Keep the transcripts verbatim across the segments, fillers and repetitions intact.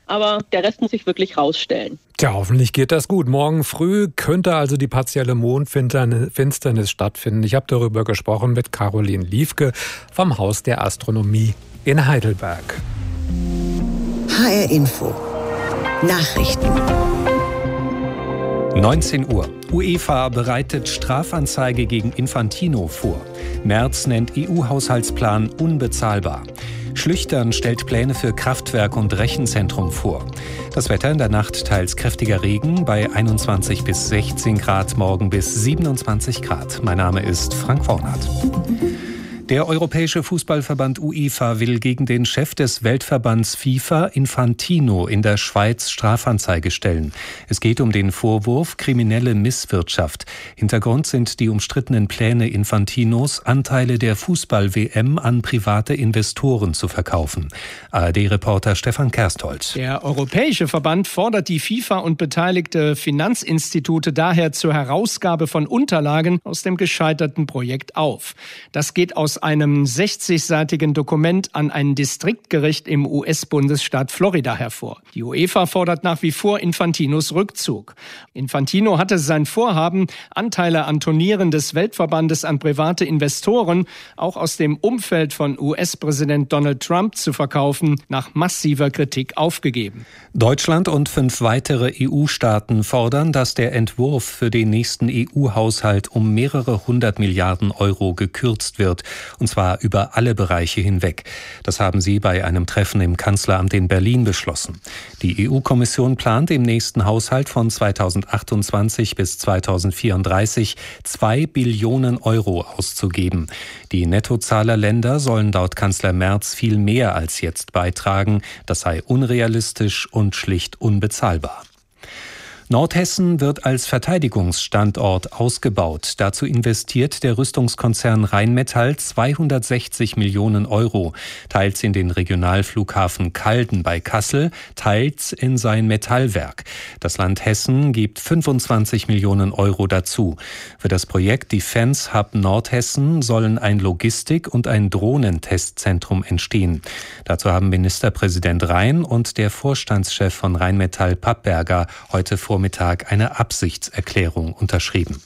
aber der Rest muss sich wirklich rausstellen. Tja, hoffentlich geht das gut. Morgen früh könnte also die partielle Mondfinsternis stattfinden. Ich habe darüber gesprochen mit Caroline Liefke vom Haus der Astronomie in Heidelberg. H R Info Nachrichten. neunzehn Uhr. UEFA bereitet Strafanzeige gegen Infantino vor. Merz nennt E U-Haushaltsplan unbezahlbar. Schlüchtern stellt Pläne für Kraftwerk und Rechenzentrum vor. Das Wetter in der Nacht teils kräftiger Regen bei einundzwanzig bis sechzehn Grad, morgen bis siebenundzwanzig Grad. Mein Name ist Frank Vornat. Der Europäische Fußballverband UEFA will gegen den Chef des Weltverbands FIFA, Infantino, in der Schweiz Strafanzeige stellen. Es geht um den Vorwurf kriminelle Misswirtschaft. Hintergrund sind die umstrittenen Pläne Infantinos, Anteile der Fußball-W M an private Investoren zu verkaufen. A R D-Reporter Stefan Kersthold. Der Europäische Verband fordert die FIFA und beteiligte Finanzinstitute daher zur Herausgabe von Unterlagen aus dem gescheiterten Projekt auf. Das geht aus einem sechzigseitigen Dokument an ein Distriktgericht im U S-Bundesstaat Florida hervor. Die UEFA fordert nach wie vor Infantinos Rückzug. Infantino hatte sein Vorhaben, Anteile an Turnieren des Weltverbandes an private Investoren, auch aus dem Umfeld von U S-Präsident Donald Trump zu verkaufen, nach massiver Kritik aufgegeben. Deutschland und fünf weitere E U-Staaten fordern, dass der Entwurf für den nächsten E U-Haushalt um mehrere hundert Milliarden Euro gekürzt wird. Und zwar über alle Bereiche hinweg. Das haben sie bei einem Treffen im Kanzleramt in Berlin beschlossen. Die E U-Kommission plant im nächsten Haushalt von zweitausendachtundzwanzig bis zweitausendvierunddreißig zwei Billionen Euro auszugeben. Die Nettozahlerländer sollen laut Kanzler Merz viel mehr als jetzt beitragen. Das sei unrealistisch und schlicht unbezahlbar. Nordhessen wird als Verteidigungsstandort ausgebaut. Dazu investiert der Rüstungskonzern Rheinmetall zweihundertsechzig Millionen Euro, teils in den Regionalflughafen Calden bei Kassel, teils in sein Metallwerk. Das Land Hessen gibt fünfundzwanzig Millionen Euro dazu. Für das Projekt Defense Hub Nordhessen sollen ein Logistik- und ein Drohnentestzentrum entstehen. Dazu haben Ministerpräsident Rhein und der Vorstandschef von Rheinmetall Pappberger heute vor Mittag eine Absichtserklärung unterschrieben.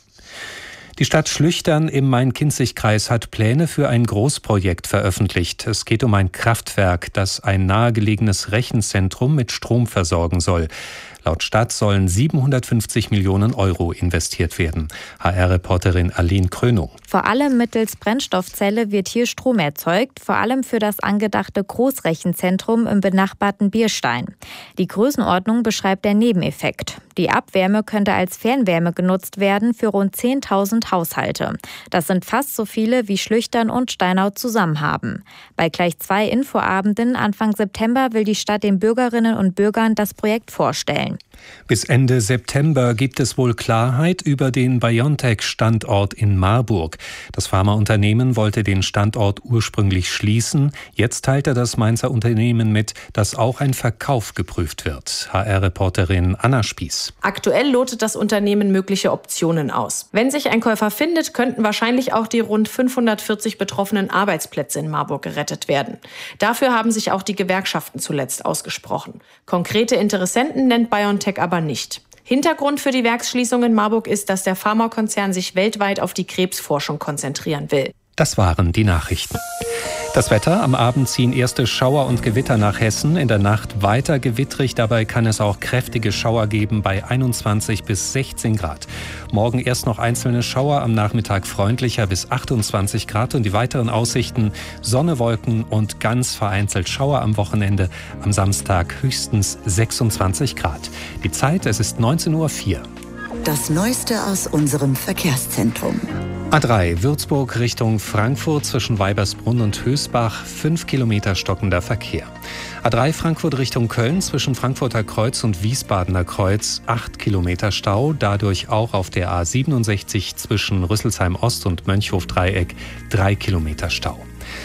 Die Stadt Schlüchtern im Main-Kinzig-Kreis hat Pläne für ein Großprojekt veröffentlicht. Es geht um ein Kraftwerk, das ein nahegelegenes Rechenzentrum mit Strom versorgen soll. Laut Stadt sollen siebenhundertfünfzig Millionen Euro investiert werden. H R-Reporterin Aline Krönung. Vor allem mittels Brennstoffzelle wird hier Strom erzeugt, vor allem für das angedachte Großrechenzentrum im benachbarten Bierstein. Die Größenordnung beschreibt der Nebeneffekt. Die Abwärme könnte als Fernwärme genutzt werden für rund zehntausend Haushalte. Das sind fast so viele, wie Schlüchtern und Steinau zusammen haben. Bei gleich zwei Infoabenden Anfang September will die Stadt den Bürgerinnen und Bürgern das Projekt vorstellen. Bis Ende September gibt es wohl Klarheit über den BioNTech-Standort in Marburg. Das Pharmaunternehmen wollte den Standort ursprünglich schließen. Jetzt teilte das Mainzer Unternehmen mit, dass auch ein Verkauf geprüft wird. H R-Reporterin Anna Spieß. Aktuell lotet das Unternehmen mögliche Optionen aus. Wenn sich ein Käufer findet, könnten wahrscheinlich auch die rund fünfhundertvierzig betroffenen Arbeitsplätze in Marburg gerettet werden. Dafür haben sich auch die Gewerkschaften zuletzt ausgesprochen. Konkrete Interessenten nennt BioNTech aber nicht. Hintergrund für die Werksschließung in Marburg ist, dass der Pharmakonzern sich weltweit auf die Krebsforschung konzentrieren will. Das waren die Nachrichten. Das Wetter: Am Abend ziehen erste Schauer und Gewitter nach Hessen. In der Nacht weiter gewittrig. Dabei kann es auch kräftige Schauer geben bei einundzwanzig bis sechzehn Grad. Morgen erst noch einzelne Schauer, am Nachmittag freundlicher bis achtundzwanzig Grad. Und die weiteren Aussichten: Sonne, Wolken und ganz vereinzelt Schauer am Wochenende. Am Samstag höchstens sechsundzwanzig Grad. Die Zeit: es ist neunzehn Uhr vier. Das Neueste aus unserem Verkehrszentrum. A drei Würzburg Richtung Frankfurt zwischen Weibersbrunn und Hösbach, fünf Kilometer stockender Verkehr. A drei Frankfurt Richtung Köln zwischen Frankfurter Kreuz und Wiesbadener Kreuz, acht Kilometer Stau. Dadurch auch auf der A siebenundsechzig zwischen Rüsselsheim Ost und Mönchhof-Dreieck, drei Kilometer Stau.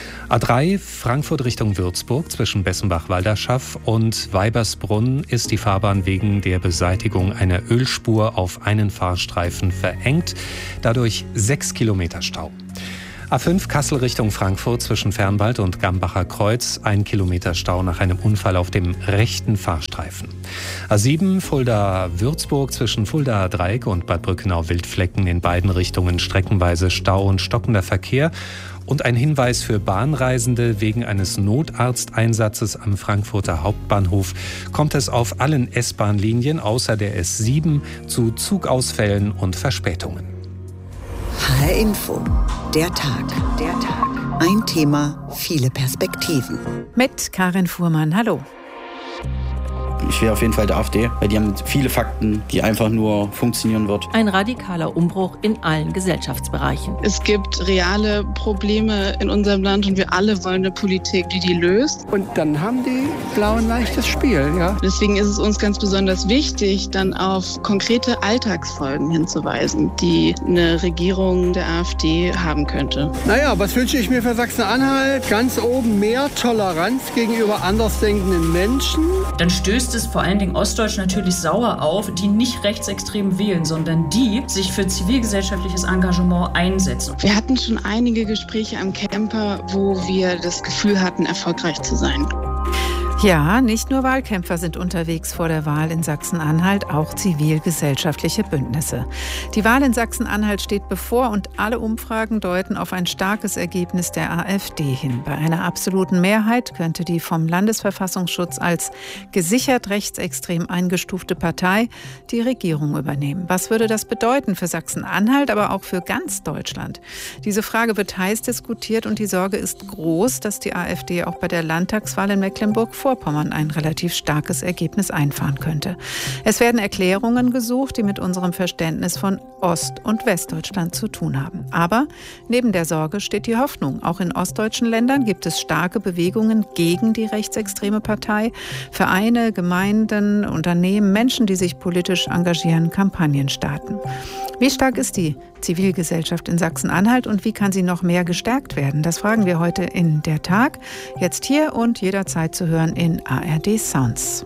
A drei Frankfurt Richtung Würzburg zwischen Bessenbach-Walderschaff und Weibersbrunn ist die Fahrbahn wegen der Beseitigung einer Ölspur auf einen Fahrstreifen verengt. Dadurch sechs Kilometer Stau. A fünf Kassel Richtung Frankfurt zwischen Fernwald und Gambacher Kreuz. Ein Kilometer Stau nach einem Unfall auf dem rechten Fahrstreifen. A sieben Fulda-Würzburg zwischen Fulda-Dreieck und Bad Brückenau-Wildflecken. In beiden Richtungen streckenweise Stau und stockender Verkehr. Und ein Hinweis für Bahnreisende: Wegen eines Notarzteinsatzes am Frankfurter Hauptbahnhof kommt es auf allen S-Bahn-Linien außer der S sieben zu Zugausfällen und Verspätungen. H R Info, der Tag. Der Tag. Ein Thema, viele Perspektiven. Mit Karin Fuhrmann, hallo. Ich wäre auf jeden Fall der AfD, weil die haben viele Fakten, die einfach nur funktionieren wird. Ein radikaler Umbruch in allen Gesellschaftsbereichen. Es gibt reale Probleme in unserem Land und wir alle wollen eine Politik, die die löst. Und dann haben die Blauen leichtes Spiel, ja. Deswegen ist es uns ganz besonders wichtig, dann auf konkrete Alltagsfolgen hinzuweisen, die eine Regierung der AfD haben könnte. Naja, was wünsche ich mir für Sachsen-Anhalt? Ganz oben mehr Toleranz gegenüber andersdenkenden Menschen. Dann stößt es vor allen Dingen Ostdeutsch natürlich sauer auf, die nicht rechtsextrem wählen, sondern die sich für zivilgesellschaftliches Engagement einsetzen. Wir hatten schon einige Gespräche am Camper, wo wir das Gefühl hatten, erfolgreich zu sein. Ja, nicht nur Wahlkämpfer sind unterwegs vor der Wahl in Sachsen-Anhalt, auch zivilgesellschaftliche Bündnisse. Die Wahl in Sachsen-Anhalt steht bevor und alle Umfragen deuten auf ein starkes Ergebnis der AfD hin. Bei einer absoluten Mehrheit könnte die vom Landesverfassungsschutz als gesichert rechtsextrem eingestufte Partei die Regierung übernehmen. Was würde das bedeuten für Sachsen-Anhalt, aber auch für ganz Deutschland? Diese Frage wird heiß diskutiert und die Sorge ist groß, dass die AfD auch bei der Landtagswahl in Mecklenburg Vorpommern ein relativ starkes Ergebnis einfahren könnte. Es werden Erklärungen gesucht, die mit unserem Verständnis von Ost- und Westdeutschland zu tun haben. Aber neben der Sorge steht die Hoffnung. Auch in ostdeutschen Ländern gibt es starke Bewegungen gegen die rechtsextreme Partei. Vereine, Gemeinden, Unternehmen, Menschen, die sich politisch engagieren, Kampagnen starten. Wie stark ist die Zivilgesellschaft in Sachsen-Anhalt und wie kann sie noch mehr gestärkt werden? Das fragen wir heute in der Tag. Jetzt hier und jederzeit zu hören in A R D Sounds.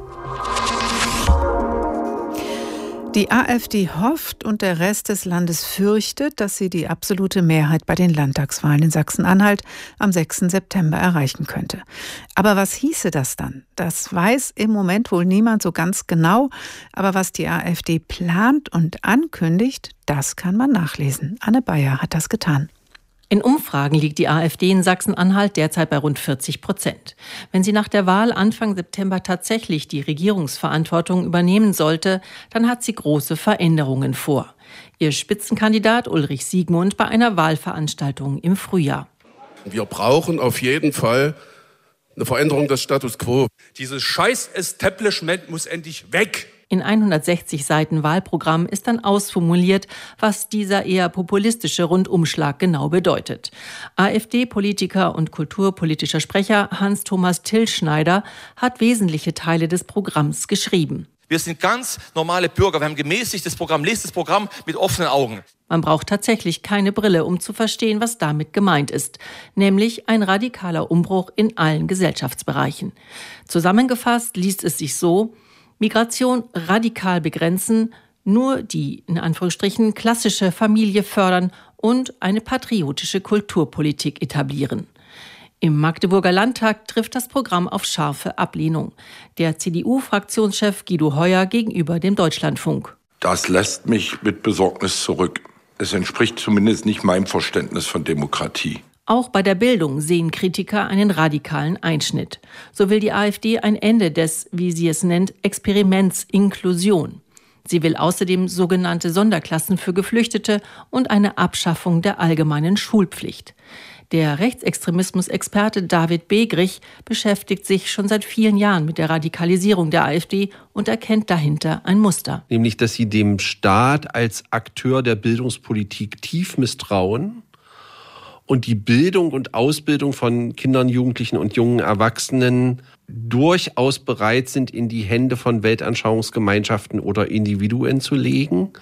Die AfD hofft und der Rest des Landes fürchtet, dass sie die absolute Mehrheit bei den Landtagswahlen in Sachsen-Anhalt am sechsten September erreichen könnte. Aber was hieße das dann? Das weiß im Moment wohl niemand so ganz genau. Aber was die AfD plant und ankündigt, das kann man nachlesen. Anne Bayer hat das getan. In Umfragen liegt die AfD in Sachsen-Anhalt derzeit bei rund vierzig Prozent. Wenn sie nach der Wahl Anfang September tatsächlich die Regierungsverantwortung übernehmen sollte, dann hat sie große Veränderungen vor. Ihr Spitzenkandidat Ulrich Siegmund bei einer Wahlveranstaltung im Frühjahr. Wir brauchen auf jeden Fall eine Veränderung des Status quo. Dieses Scheiß-Establishment muss endlich weg. In hundertsechzig Seiten Wahlprogramm ist dann ausformuliert, was dieser eher populistische Rundumschlag genau bedeutet. AfD-Politiker und kulturpolitischer Sprecher Hans-Thomas Tillschneider hat wesentliche Teile des Programms geschrieben. Wir sind ganz normale Bürger. Wir haben gemäßigtes Programm. Lest das Programm mit offenen Augen. Man braucht tatsächlich keine Brille, um zu verstehen, was damit gemeint ist. Nämlich ein radikaler Umbruch in allen Gesellschaftsbereichen. Zusammengefasst liest es sich so: Migration radikal begrenzen, nur die, in Anführungsstrichen, klassische Familie fördern und eine patriotische Kulturpolitik etablieren. Im Magdeburger Landtag trifft das Programm auf scharfe Ablehnung. Der C D U-Fraktionschef Guido Heuer gegenüber dem Deutschlandfunk. Das lässt mich mit Besorgnis zurück. Es entspricht zumindest nicht meinem Verständnis von Demokratie. Auch bei der Bildung sehen Kritiker einen radikalen Einschnitt. So will die AfD ein Ende des, wie sie es nennt, Experiments Inklusion. Sie will außerdem sogenannte Sonderklassen für Geflüchtete und eine Abschaffung der allgemeinen Schulpflicht. Der Rechtsextremismus-Experte David Begrich beschäftigt sich schon seit vielen Jahren mit der Radikalisierung der AfD und erkennt dahinter ein Muster. Nämlich, dass sie dem Staat als Akteur der Bildungspolitik tief misstrauen und die Bildung und Ausbildung von Kindern, Jugendlichen und jungen Erwachsenen durchaus bereit sind, in die Hände von Weltanschauungsgemeinschaften oder Individuen zu legen,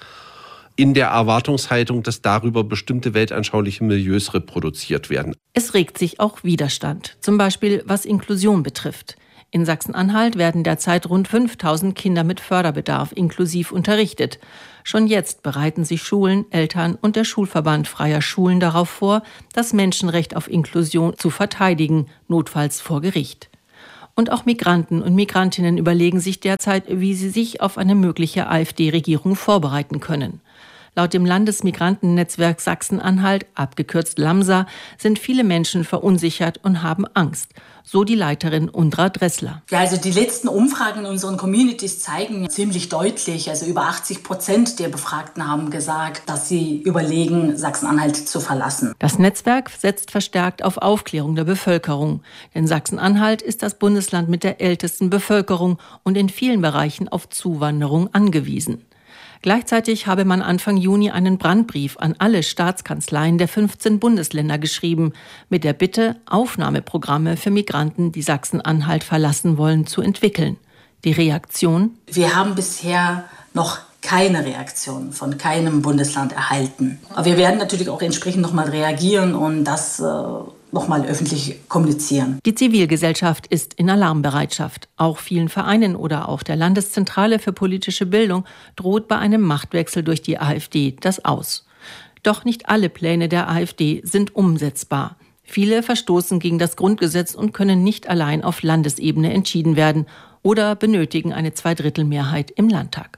in der Erwartungshaltung, dass darüber bestimmte weltanschauliche Milieus reproduziert werden. Es regt sich auch Widerstand, zum Beispiel was Inklusion betrifft. In Sachsen-Anhalt werden derzeit rund fünftausend Kinder mit Förderbedarf inklusiv unterrichtet. Schon jetzt bereiten sich Schulen, Eltern und der Schulverband freier Schulen darauf vor, das Menschenrecht auf Inklusion zu verteidigen, notfalls vor Gericht. Und auch Migranten und Migrantinnen überlegen sich derzeit, wie sie sich auf eine mögliche AfD-Regierung vorbereiten können. Laut dem Landesmigrantennetzwerk Sachsen-Anhalt, abgekürzt LAMSA, sind viele Menschen verunsichert und haben Angst. So die Leiterin Undra Dressler. Ja, also die letzten Umfragen in unseren Communities zeigen ziemlich deutlich, also über achtzig Prozent der Befragten haben gesagt, dass sie überlegen, Sachsen-Anhalt zu verlassen. Das Netzwerk setzt verstärkt auf Aufklärung der Bevölkerung. Denn Sachsen-Anhalt ist das Bundesland mit der ältesten Bevölkerung und in vielen Bereichen auf Zuwanderung angewiesen. Gleichzeitig habe man Anfang Juni einen Brandbrief an alle Staatskanzleien der fünfzehn Bundesländer geschrieben, mit der Bitte, Aufnahmeprogramme für Migranten, die Sachsen-Anhalt verlassen wollen, zu entwickeln. Die Reaktion? Wir haben bisher noch keine Reaktion von keinem Bundesland erhalten. Aber wir werden natürlich auch entsprechend nochmal reagieren und das äh, nochmal öffentlich kommunizieren. Die Zivilgesellschaft ist in Alarmbereitschaft. Auch vielen Vereinen oder auch der Landeszentrale für politische Bildung droht bei einem Machtwechsel durch die AfD das Aus. Doch nicht alle Pläne der AfD sind umsetzbar. Viele verstoßen gegen das Grundgesetz und können nicht allein auf Landesebene entschieden werden oder benötigen eine Zweidrittelmehrheit im Landtag.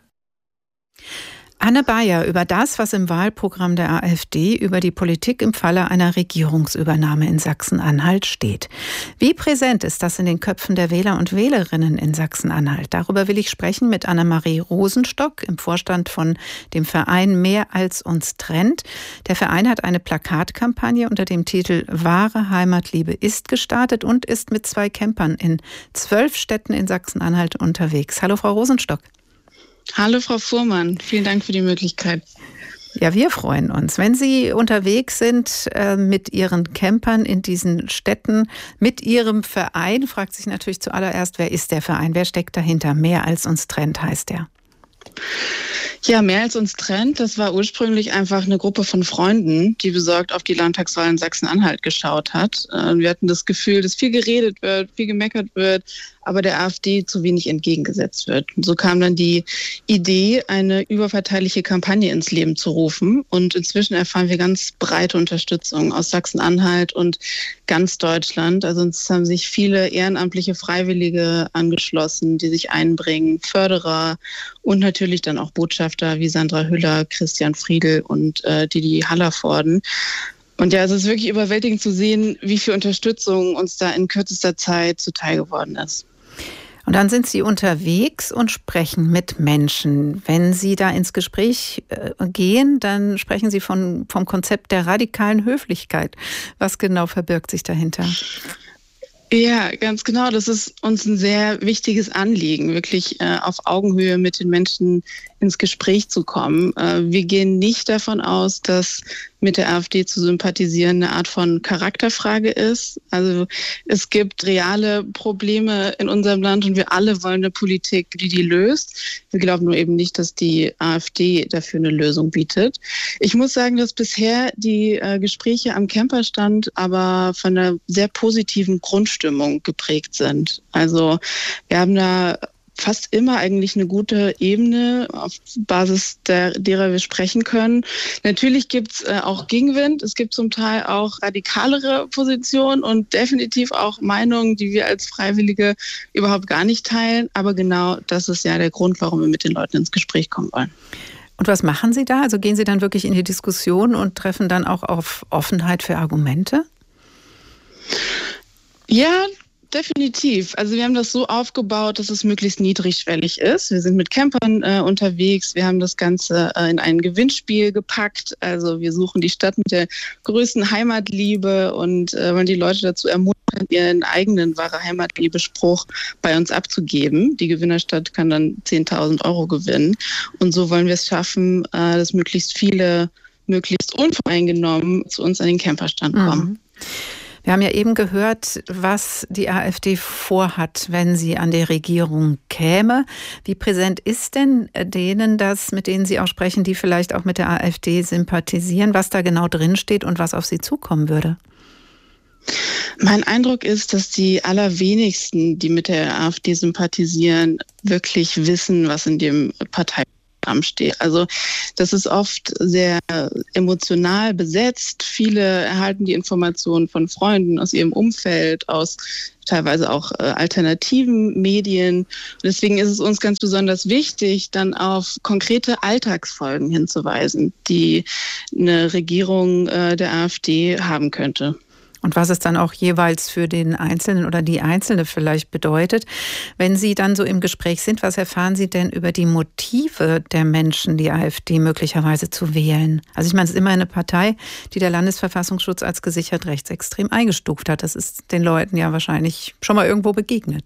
Anne Bayer über das, was im Wahlprogramm der AfD über die Politik im Falle einer Regierungsübernahme in Sachsen-Anhalt steht. Wie präsent ist das in den Köpfen der Wähler und Wählerinnen in Sachsen-Anhalt? Darüber will ich sprechen mit Annemarie Rosenstock im Vorstand von dem Verein Mehr als uns trennt. Der Verein hat eine Plakatkampagne unter dem Titel Wahre Heimatliebe ist gestartet und ist mit zwei Campern in zwölf Städten in Sachsen-Anhalt unterwegs. Hallo Frau Rosenstock. Hallo Frau Fuhrmann, vielen Dank für die Möglichkeit. Ja, wir freuen uns. Wenn Sie unterwegs sind äh, mit Ihren Campern in diesen Städten, mit Ihrem Verein, fragt sich natürlich zuallererst, wer ist der Verein, wer steckt dahinter? Mehr als uns trennt heißt der. Ja, Mehr als uns trennt, das war ursprünglich einfach eine Gruppe von Freunden, die besorgt auf die Landtagswahl in Sachsen-Anhalt geschaut hat. Wir hatten das Gefühl, dass viel geredet wird, viel gemeckert wird, aber der AfD zu wenig entgegengesetzt wird. Und so kam dann die Idee, eine überparteiliche Kampagne ins Leben zu rufen. Und inzwischen erfahren wir ganz breite Unterstützung aus Sachsen-Anhalt und ganz Deutschland. Also uns haben sich viele ehrenamtliche Freiwillige angeschlossen, die sich einbringen, Förderer und natürlich dann auch Botschafter wie Sandra Hüller, Christian Friedl und äh, Didi Hallervorden. Und ja, es ist wirklich überwältigend zu sehen, wie viel Unterstützung uns da in kürzester Zeit zuteil geworden ist. Und dann sind Sie unterwegs und sprechen mit Menschen. Wenn Sie da ins Gespräch äh, gehen, dann sprechen Sie von, vom Konzept der radikalen Höflichkeit. Was genau verbirgt sich dahinter? Ja, ganz genau. Das ist uns ein sehr wichtiges Anliegen, wirklich äh, auf Augenhöhe mit den Menschen ins Gespräch zu kommen. Äh, wir gehen nicht davon aus, dass mit der AfD zu sympathisieren eine Art von Charakterfrage ist. Also es gibt reale Probleme in unserem Land und wir alle wollen eine Politik, die die löst. Wir glauben nur eben nicht, dass die AfD dafür eine Lösung bietet. Ich muss sagen, dass bisher die äh, Gespräche am Camperstand aber von einer sehr positiven Grundstimmung geprägt sind. Also wir haben da fast immer eigentlich eine gute Ebene, auf Basis der, derer wir sprechen können. Natürlich gibt es äh, auch Gegenwind. Es gibt zum Teil auch radikalere Positionen und definitiv auch Meinungen, die wir als Freiwillige überhaupt gar nicht teilen. Aber genau das ist ja der Grund, warum wir mit den Leuten ins Gespräch kommen wollen. Und was machen Sie da? Also gehen Sie dann wirklich in die Diskussion und treffen dann auch auf Offenheit für Argumente? Ja, definitiv. Also wir haben das so aufgebaut, dass es möglichst niedrigschwellig ist. Wir sind mit Campern äh, unterwegs. Wir haben das Ganze äh, in ein Gewinnspiel gepackt. Also wir suchen die Stadt mit der größten Heimatliebe und äh, wollen die Leute dazu ermuntern, ihren eigenen wahre Heimatliebe-Spruch bei uns abzugeben. Die Gewinnerstadt kann dann zehntausend Euro gewinnen. Und so wollen wir es schaffen, äh, dass möglichst viele, möglichst unvoreingenommen zu uns an den Camperstand kommen. Mhm. Wir haben ja eben gehört, was die AfD vorhat, wenn sie an die Regierung käme. Wie präsent ist denn denen das, mit denen Sie auch sprechen, die vielleicht auch mit der AfD sympathisieren, was da genau drinsteht und was auf sie zukommen würde? Mein Eindruck ist, dass die allerwenigsten, die mit der AfD sympathisieren, wirklich wissen, was in dem Parteiprogramm steht. Also das ist oft sehr emotional besetzt. Viele erhalten die Informationen von Freunden aus ihrem Umfeld, aus teilweise auch äh, alternativen Medien. Und deswegen ist es uns ganz besonders wichtig, dann auf konkrete Alltagsfolgen hinzuweisen, die eine Regierung äh, der AfD haben könnte. Und was es dann auch jeweils für den Einzelnen oder die Einzelne vielleicht bedeutet. Wenn Sie dann so im Gespräch sind, was erfahren Sie denn über die Motive der Menschen, die AfD möglicherweise zu wählen? Also ich meine, es ist immer eine Partei, die der Landesverfassungsschutz als gesichert rechtsextrem eingestuft hat. Das ist den Leuten ja wahrscheinlich schon mal irgendwo begegnet.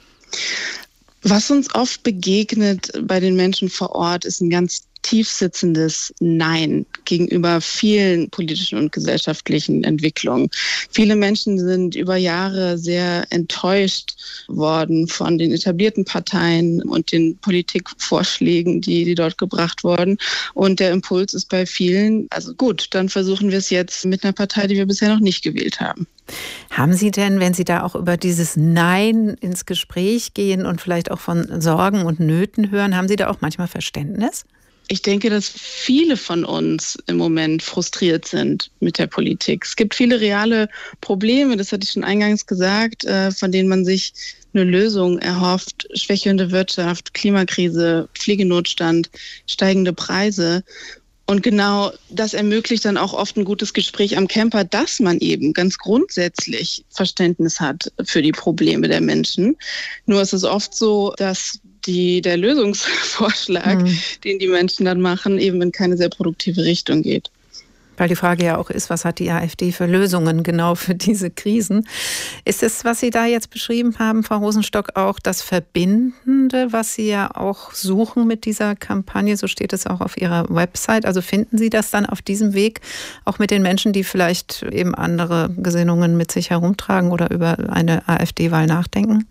Was uns oft begegnet bei den Menschen vor Ort, ist ein ganz tiefsitzendes Nein gegenüber vielen politischen und gesellschaftlichen Entwicklungen. Viele Menschen sind über Jahre sehr enttäuscht worden von den etablierten Parteien und den Politikvorschlägen, die, die dort gebracht wurden. Und der Impuls ist bei vielen, also gut, dann versuchen wir es jetzt mit einer Partei, die wir bisher noch nicht gewählt haben. Haben Sie denn, wenn Sie da auch über dieses Nein ins Gespräch gehen und vielleicht auch von Sorgen und Nöten hören, haben Sie da auch manchmal Verständnis? Ich denke, dass viele von uns im Moment frustriert sind mit der Politik. Es gibt viele reale Probleme, das hatte ich schon eingangs gesagt, von denen man sich eine Lösung erhofft. Schwächelnde Wirtschaft, Klimakrise, Pflegenotstand, steigende Preise. Und genau das ermöglicht dann auch oft ein gutes Gespräch am Camper, dass man eben ganz grundsätzlich Verständnis hat für die Probleme der Menschen. Nur ist es oft so, dass die, der Lösungsvorschlag, mhm. den die Menschen dann machen, eben in keine sehr produktive Richtung geht. Weil die Frage ja auch ist, was hat die AfD für Lösungen genau für diese Krisen? Ist es, was Sie da jetzt beschrieben haben, Frau Rosenstock, auch das Verbindende, was Sie ja auch suchen mit dieser Kampagne? So steht es auch auf Ihrer Website. Also finden Sie das dann auf diesem Weg auch mit den Menschen, die vielleicht eben andere Gesinnungen mit sich herumtragen oder über eine AfD-Wahl nachdenken?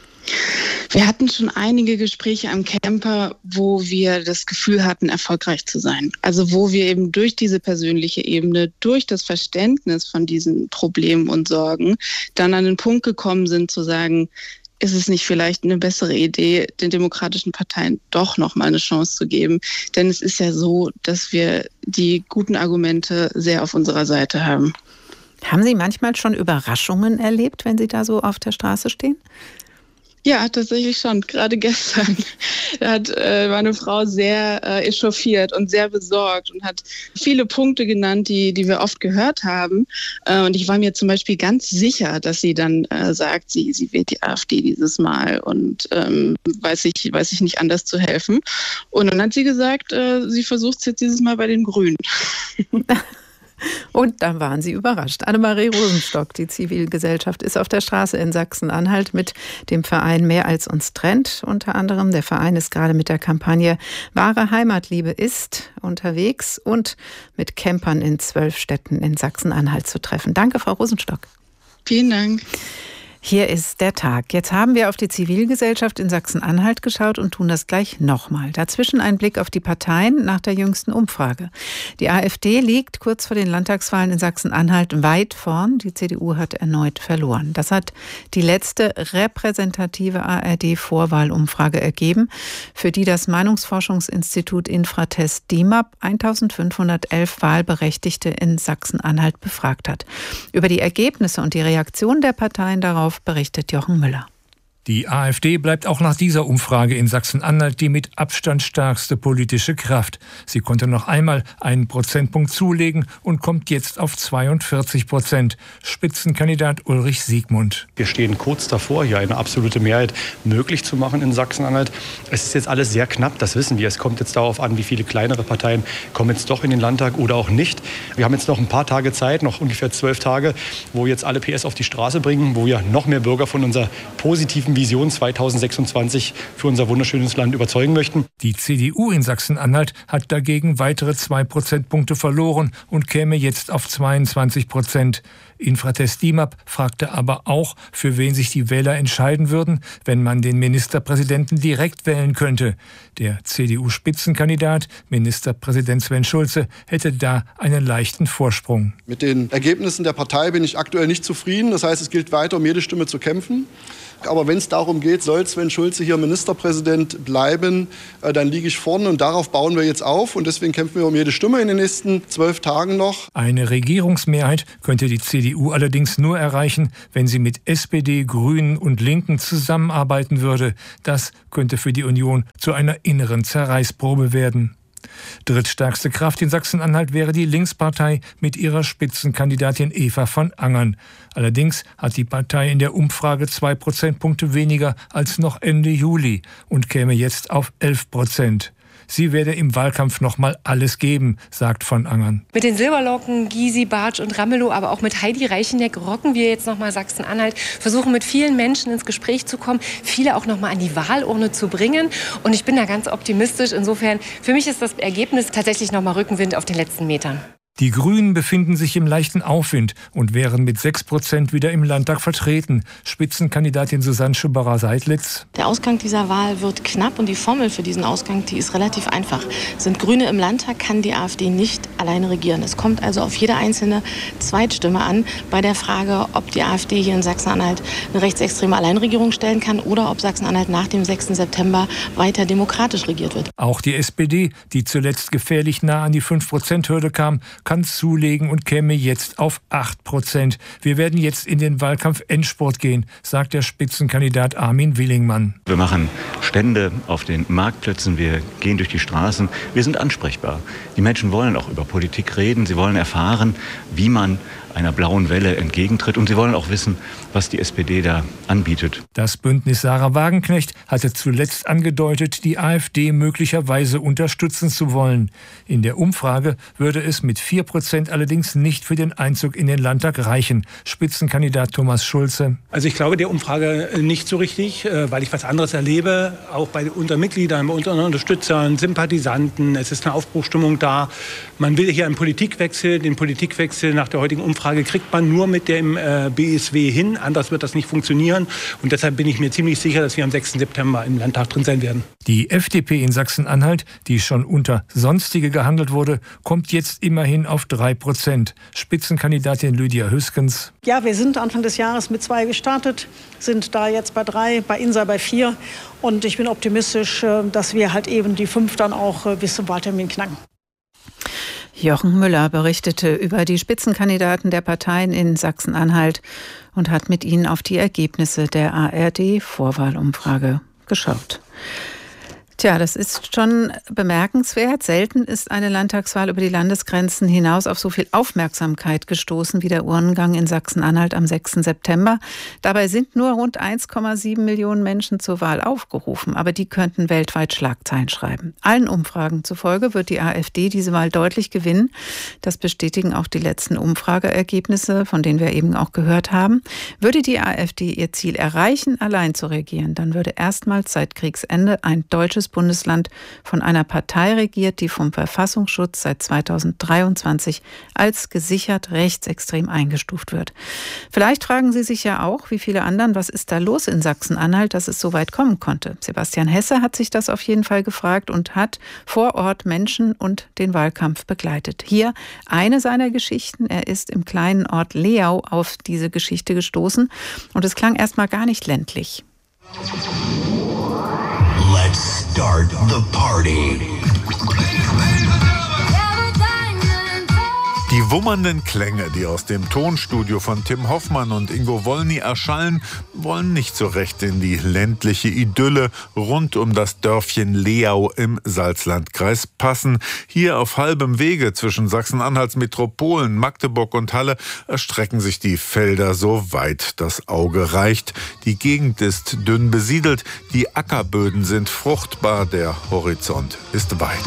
Wir hatten schon einige Gespräche am Camper, wo wir das Gefühl hatten, erfolgreich zu sein. Also wo wir eben durch diese persönliche Ebene, durch das Verständnis von diesen Problemen und Sorgen dann an den Punkt gekommen sind zu sagen, ist es nicht vielleicht eine bessere Idee, den demokratischen Parteien doch noch mal eine Chance zu geben? Denn es ist ja so, dass wir die guten Argumente sehr auf unserer Seite haben. Haben Sie manchmal schon Überraschungen erlebt, wenn Sie da so auf der Straße stehen? Ja, tatsächlich schon. Gerade gestern da hat äh, meine Frau sehr äh, echauffiert und sehr besorgt und hat viele Punkte genannt, die, die wir oft gehört haben. Äh, und ich war mir zum Beispiel ganz sicher, dass sie dann äh, sagt, sie, sie wählt die AfD dieses Mal und ähm, weiß ich, weiß ich nicht anders zu helfen. Und dann hat sie gesagt, äh, sie versucht es jetzt dieses Mal bei den Grünen. Und dann waren Sie überrascht. Annemarie Rosenstock, die Zivilgesellschaft, ist auf der Straße in Sachsen-Anhalt mit dem Verein Mehr als uns trennt. Unter anderem, der Verein ist gerade mit der Kampagne Wahre Heimatliebe ist unterwegs und mit Campern in zwölf Städten in Sachsen-Anhalt zu treffen. Danke, Frau Rosenstock. Vielen Dank. Hier ist der Tag. Jetzt haben wir auf die Zivilgesellschaft in Sachsen-Anhalt geschaut und tun das gleich nochmal. Dazwischen ein Blick auf die Parteien nach der jüngsten Umfrage. Die AfD liegt kurz vor den Landtagswahlen in Sachsen-Anhalt weit vorn. Die C D U hat erneut verloren. Das hat die letzte repräsentative A R D-Vorwahlumfrage ergeben, für die das Meinungsforschungsinstitut Infratest D I M A P eintausendfünfhundertelf Wahlberechtigte in Sachsen-Anhalt befragt hat. Über die Ergebnisse und die Reaktion der Parteien darauf berichtet Jochen Müller. Die AfD bleibt auch nach dieser Umfrage in Sachsen-Anhalt die mit Abstand stärkste politische Kraft. Sie konnte noch einmal einen Prozentpunkt zulegen und kommt jetzt auf zweiundvierzig Prozent. Spitzenkandidat Ulrich Siegmund. Wir stehen kurz davor, hier eine absolute Mehrheit möglich zu machen in Sachsen-Anhalt. Es ist jetzt alles sehr knapp, das wissen wir. Es kommt jetzt darauf an, wie viele kleinere Parteien kommen jetzt doch in den Landtag oder auch nicht. Wir haben jetzt noch ein paar Tage Zeit, noch ungefähr zwölf Tage, wo wir jetzt alle P S auf die Straße bringen, wo wir noch mehr Bürger von unserer positiven Vision zweitausendsechsundzwanzig für unser wunderschönes Land überzeugen möchten. Die C D U in Sachsen-Anhalt hat dagegen weitere zwei Prozentpunkte verloren und käme jetzt auf zweiundzwanzig Prozent. Infratest D I M A P fragte aber auch, für wen sich die Wähler entscheiden würden, wenn man den Ministerpräsidenten direkt wählen könnte. Der C D U-Spitzenkandidat, Ministerpräsident Sven Schulze, hätte da einen leichten Vorsprung. Mit den Ergebnissen der Partei bin ich aktuell nicht zufrieden. Das heißt, es gilt weiter, um jede Stimme zu kämpfen. Aber wenn es darum geht, soll Sven Schulze hier Ministerpräsident bleiben, dann liege ich vorne und darauf bauen wir jetzt auf. Und deswegen kämpfen wir um jede Stimme in den nächsten zwölf Tagen noch. Eine Regierungsmehrheit könnte die C D U allerdings nur erreichen, wenn sie mit S P D, Grünen und Linken zusammenarbeiten würde. Das könnte für die Union zu einer inneren Zerreißprobe werden. Drittstärkste Kraft in Sachsen-Anhalt wäre die Linkspartei mit ihrer Spitzenkandidatin Eva von Angern. Allerdings hat die Partei in der Umfrage zwei Prozentpunkte weniger als noch Ende Juli und käme jetzt auf elf Prozent. Sie werde im Wahlkampf noch mal alles geben, sagt von Angern. Mit den Silberlocken, Gysi, Bartsch und Ramelow, aber auch mit Heidi Reicheneck rocken wir jetzt noch mal Sachsen-Anhalt, versuchen mit vielen Menschen ins Gespräch zu kommen, viele auch noch mal an die Wahlurne zu bringen. Und ich bin da ganz optimistisch. Insofern, für mich ist das Ergebnis tatsächlich noch mal Rückenwind auf den letzten Metern. Die Grünen befinden sich im leichten Aufwind und wären mit sechs Prozent wieder im Landtag vertreten. Spitzenkandidatin Susanne Schubacher-Seidlitz. Der Ausgang dieser Wahl wird knapp und die Formel für diesen Ausgang, die ist relativ einfach. Sind Grüne im Landtag, kann die AfD nicht alleine regieren. Es kommt also auf jede einzelne Zweitstimme an bei der Frage, ob die AfD hier in Sachsen-Anhalt eine rechtsextreme Alleinregierung stellen kann oder ob Sachsen-Anhalt nach dem sechsten September weiter demokratisch regiert wird. Auch die S P D, die zuletzt gefährlich nah an die fünf Prozent Hürde kam, kann zulegen und käme jetzt auf acht Prozent. Wir werden jetzt in den Wahlkampf-Endspurt gehen, sagt der Spitzenkandidat Armin Willingmann. Wir machen Stände auf den Marktplätzen, wir gehen durch die Straßen, wir sind ansprechbar. Die Menschen wollen auch über Politik reden, sie wollen erfahren, wie man einer blauen Welle entgegentritt. Und sie wollen auch wissen, was die S P D da anbietet. Das Bündnis Sarah Wagenknecht hatte zuletzt angedeutet, die AfD möglicherweise unterstützen zu wollen. In der Umfrage würde es mit vier Prozent allerdings nicht für den Einzug in den Landtag reichen. Spitzenkandidat Thomas Schulze. Also ich glaube der Umfrage nicht so richtig, weil ich was anderes erlebe, auch bei unseren Mitgliedern, bei unseren Unterstützern, Sympathisanten. Es ist eine Aufbruchstimmung da. Man will hier einen Politikwechsel. Den Politikwechsel nach der heutigen Umfrage kriegt man nur mit dem äh, B S W hin. Anders wird das nicht funktionieren. Und deshalb bin ich mir ziemlich sicher, dass wir am sechsten September im Landtag drin sein werden. Die F D P in Sachsen-Anhalt, die schon unter Sonstige gehandelt wurde, kommt jetzt immerhin auf drei Prozent. Spitzenkandidatin Lydia Hüskens. Ja, wir sind Anfang des Jahres mit zwei gestartet, sind da jetzt bei drei, bei Insa bei vier. Und ich bin optimistisch, dass wir halt eben die fünf dann auch bis zum Wahltermin knacken. Jochen Müller berichtete über die Spitzenkandidaten der Parteien in Sachsen-Anhalt und hat mit ihnen auf die Ergebnisse der A R D-Vorwahlumfrage geschaut. Tja, das ist schon bemerkenswert. Selten ist eine Landtagswahl über die Landesgrenzen hinaus auf so viel Aufmerksamkeit gestoßen wie der Urnengang in Sachsen-Anhalt am sechsten September. Dabei sind nur rund eins Komma sieben Millionen Menschen zur Wahl aufgerufen, aber die könnten weltweit Schlagzeilen schreiben. Allen Umfragen zufolge wird die AfD diese Wahl deutlich gewinnen. Das bestätigen auch die letzten Umfrageergebnisse, von denen wir eben auch gehört haben. Würde die AfD ihr Ziel erreichen, allein zu regieren, dann würde erstmals seit Kriegsende ein deutsches Bundesland von einer Partei regiert, die vom Verfassungsschutz seit zweitausenddreiundzwanzig als gesichert rechtsextrem eingestuft wird. Vielleicht fragen Sie sich ja auch, wie viele anderen, was ist da los in Sachsen-Anhalt, dass es so weit kommen konnte. Sebastian Hesse hat sich das auf jeden Fall gefragt und hat vor Ort Menschen und den Wahlkampf begleitet. Hier eine seiner Geschichten. Er ist im kleinen Ort Leau auf diese Geschichte gestoßen und es klang erstmal gar nicht ländlich. Let's start the party. Die wummernden Klänge, die aus dem Tonstudio von Tim Hoffmann und Ingo Wolny erschallen, wollen nicht so recht in die ländliche Idylle rund um das Dörfchen Leau im Salzlandkreis passen. Hier auf halbem Wege zwischen Sachsen-Anhalts Metropolen, Magdeburg und Halle erstrecken sich die Felder so weit das Auge reicht. Die Gegend ist dünn besiedelt, die Ackerböden sind fruchtbar, der Horizont ist weit.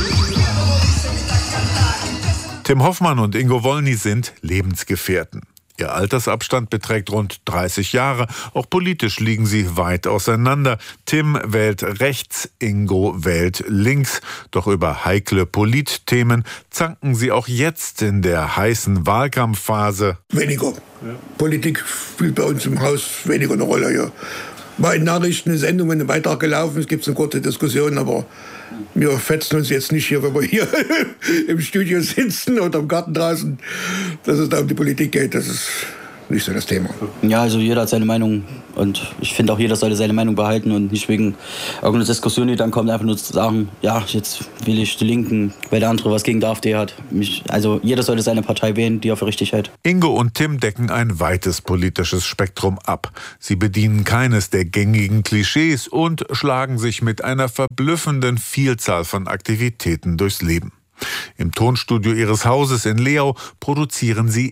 Tim Hoffmann und Ingo Wolny sind Lebensgefährten. Ihr Altersabstand beträgt rund dreißig Jahre. Auch politisch liegen sie weit auseinander. Tim wählt rechts, Ingo wählt links. Doch über heikle Politthemen zanken sie auch jetzt in der heißen Wahlkampfphase. Weniger. Ja. Politik spielt bei uns im Haus weniger eine Rolle. Ja. Mal in Nachrichten, eine Sendung, wenn ein Beitrag gelaufen ist, gibt es eine kurze Diskussion, aber wir fetzen uns jetzt nicht hier, wenn wir hier im Studio sitzen oder im Garten draußen, dass es da um die Politik geht. Das ist nicht so das Thema. Ja, also jeder hat seine Meinung und ich finde auch, jeder sollte seine Meinung behalten und nicht wegen irgendeiner Diskussion, die dann kommt, einfach nur zu sagen, ja, jetzt will ich die Linken, weil der andere was gegen die AfD hat. Mich, also jeder sollte seine Partei wählen, die er für richtig hält. Ingo und Tim decken ein weites politisches Spektrum ab. Sie bedienen keines der gängigen Klischees und schlagen sich mit einer verblüffenden Vielzahl von Aktivitäten durchs Leben. Im Tonstudio ihres Hauses in Leau produzieren sie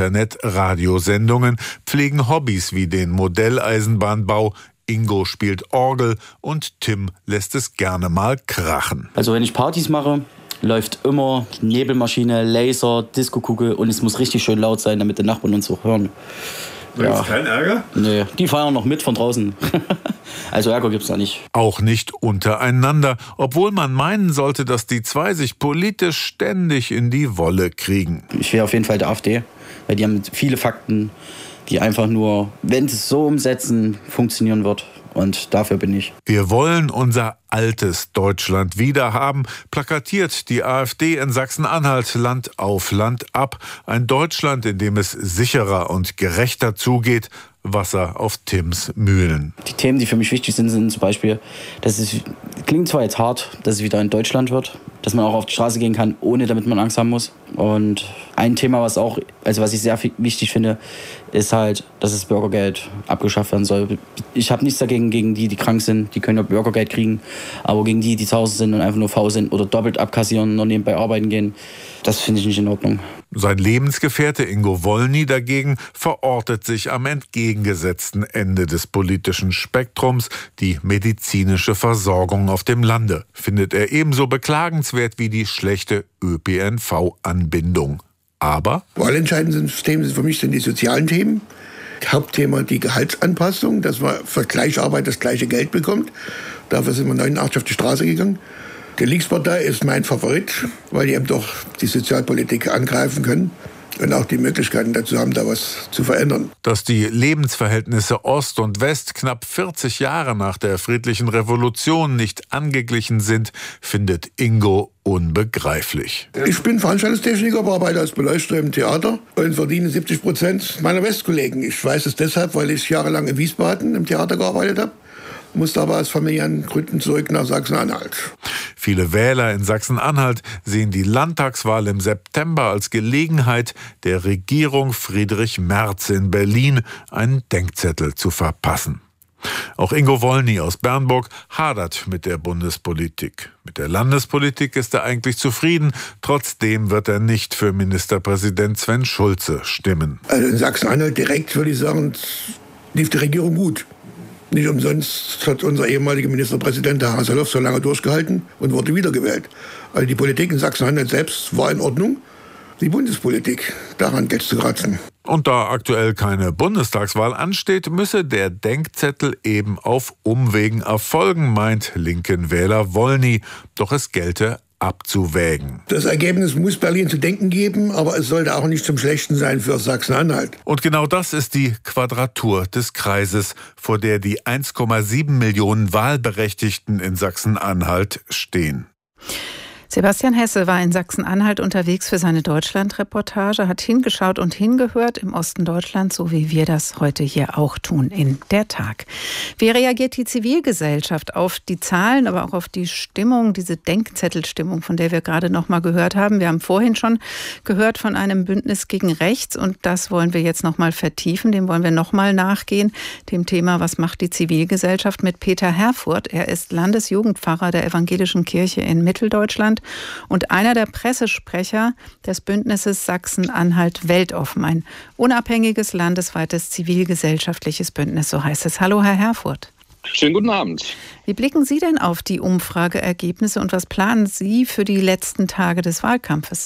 Internet-Radiosendungen, pflegen Hobbys wie den Modelleisenbahnbau. Ingo spielt Orgel und Tim lässt es gerne mal krachen. Also wenn ich Partys mache, läuft immer Nebelmaschine, Laser, Diskokugel und es muss richtig schön laut sein, damit die Nachbarn uns auch hören. Da gibt's keinen Ärger? Nee, die feiern noch mit von draußen. Also Ärger gibt's da nicht. Auch nicht untereinander, obwohl man meinen sollte, dass die zwei sich politisch ständig in die Wolle kriegen. Ich wäre auf jeden Fall der AfD, weil die haben viele Fakten, die einfach nur, wenn sie es so umsetzen, funktionieren wird. Und dafür bin ich. Wir wollen unser altes Deutschland wiederhaben, plakatiert die AfD in Sachsen-Anhalt Land auf Land ab. Ein Deutschland, in dem es sicherer und gerechter zugeht. Wasser auf Tims Mühlen. Die Themen, die für mich wichtig sind, sind zum Beispiel, dass es klingt zwar jetzt hart, dass es wieder in Deutschland wird, dass man auch auf die Straße gehen kann, ohne damit man Angst haben muss. Und ein Thema, was auch, also was ich sehr wichtig finde, ist halt, dass das Bürgergeld abgeschafft werden soll. Ich habe nichts dagegen gegen die, die krank sind, die können ja Bürgergeld kriegen, aber gegen die, die zu Hause sind und einfach nur faul sind oder doppelt abkassieren und noch nebenbei arbeiten gehen, das finde ich nicht in Ordnung. Sein Lebensgefährte Ingo Wollny dagegen verortet sich am entgegengesetzten Ende des politischen Spektrums. Die medizinische Versorgung auf dem Lande findet er ebenso beklagenswert wie die schlechte Ö P N V-Anbindung. Aber wahlentscheidend sind Themen für mich sind die sozialen Themen. Hauptthema die Gehaltsanpassung, dass man für gleiche Arbeit das gleiche Geld bekommt. Dafür sind wir neunundachtzig auf die Straße gegangen. Die Linkspartei ist mein Favorit, weil die eben doch die Sozialpolitik angreifen können und auch die Möglichkeiten dazu haben, da was zu verändern. Dass die Lebensverhältnisse Ost und West knapp vierzig Jahre nach der friedlichen Revolution nicht angeglichen sind, findet Ingo unbegreiflich. Ich bin Veranstaltungstechniker, arbeite als Beleuchter im Theater und verdiene siebzig Prozent meiner Westkollegen. Ich weiß es deshalb, weil ich jahrelang in Wiesbaden im Theater gearbeitet habe. Musste aber aus familiären Gründen zurück nach Sachsen-Anhalt. Viele Wähler in Sachsen-Anhalt sehen die Landtagswahl im September als Gelegenheit, der Regierung Friedrich Merz in Berlin einen Denkzettel zu verpassen. Auch Ingo Wollny aus Bernburg hadert mit der Bundespolitik. Mit der Landespolitik ist er eigentlich zufrieden. Trotzdem wird er nicht für Ministerpräsident Sven Schulze stimmen. Also in Sachsen-Anhalt direkt würde ich sagen, lief die Regierung gut. Nicht umsonst hat unser ehemaliger Ministerpräsident, Herr Haseloff, so lange durchgehalten und wurde wiedergewählt. Also die Politik in Sachsen-Anhalt selbst war in Ordnung. Die Bundespolitik, daran geht's zu kratzen. Und da aktuell keine Bundestagswahl ansteht, müsse der Denkzettel eben auf Umwegen erfolgen, meint linken Wähler Wollny. Doch es gelte abzuwägen. Das Ergebnis muss Berlin zu denken geben, aber es sollte auch nicht zum Schlechten sein für Sachsen-Anhalt. Und genau das ist die Quadratur des Kreises, vor der die eins Komma sieben Millionen Wahlberechtigten in Sachsen-Anhalt stehen. Sebastian Hesse war in Sachsen-Anhalt unterwegs für seine Deutschland-Reportage, hat hingeschaut und hingehört im Osten Deutschlands, so wie wir das heute hier auch tun in der Tag. Wie reagiert die Zivilgesellschaft auf die Zahlen, aber auch auf die Stimmung, diese Denkzettelstimmung, von der wir gerade noch mal gehört haben? Wir haben vorhin schon gehört von einem Bündnis gegen Rechts und das wollen wir jetzt noch mal vertiefen, dem wollen wir noch mal nachgehen, dem Thema, was macht die Zivilgesellschaft, mit Peter Herfurth. Er ist Landesjugendpfarrer der Evangelischen Kirche in Mitteldeutschland und einer der Pressesprecher des Bündnisses Sachsen-Anhalt weltoffen, ein unabhängiges, landesweites zivilgesellschaftliches Bündnis, so heißt es. Hallo, Herr Herfurth. Schönen guten Abend. Wie blicken Sie denn auf die Umfrageergebnisse und was planen Sie für die letzten Tage des Wahlkampfes?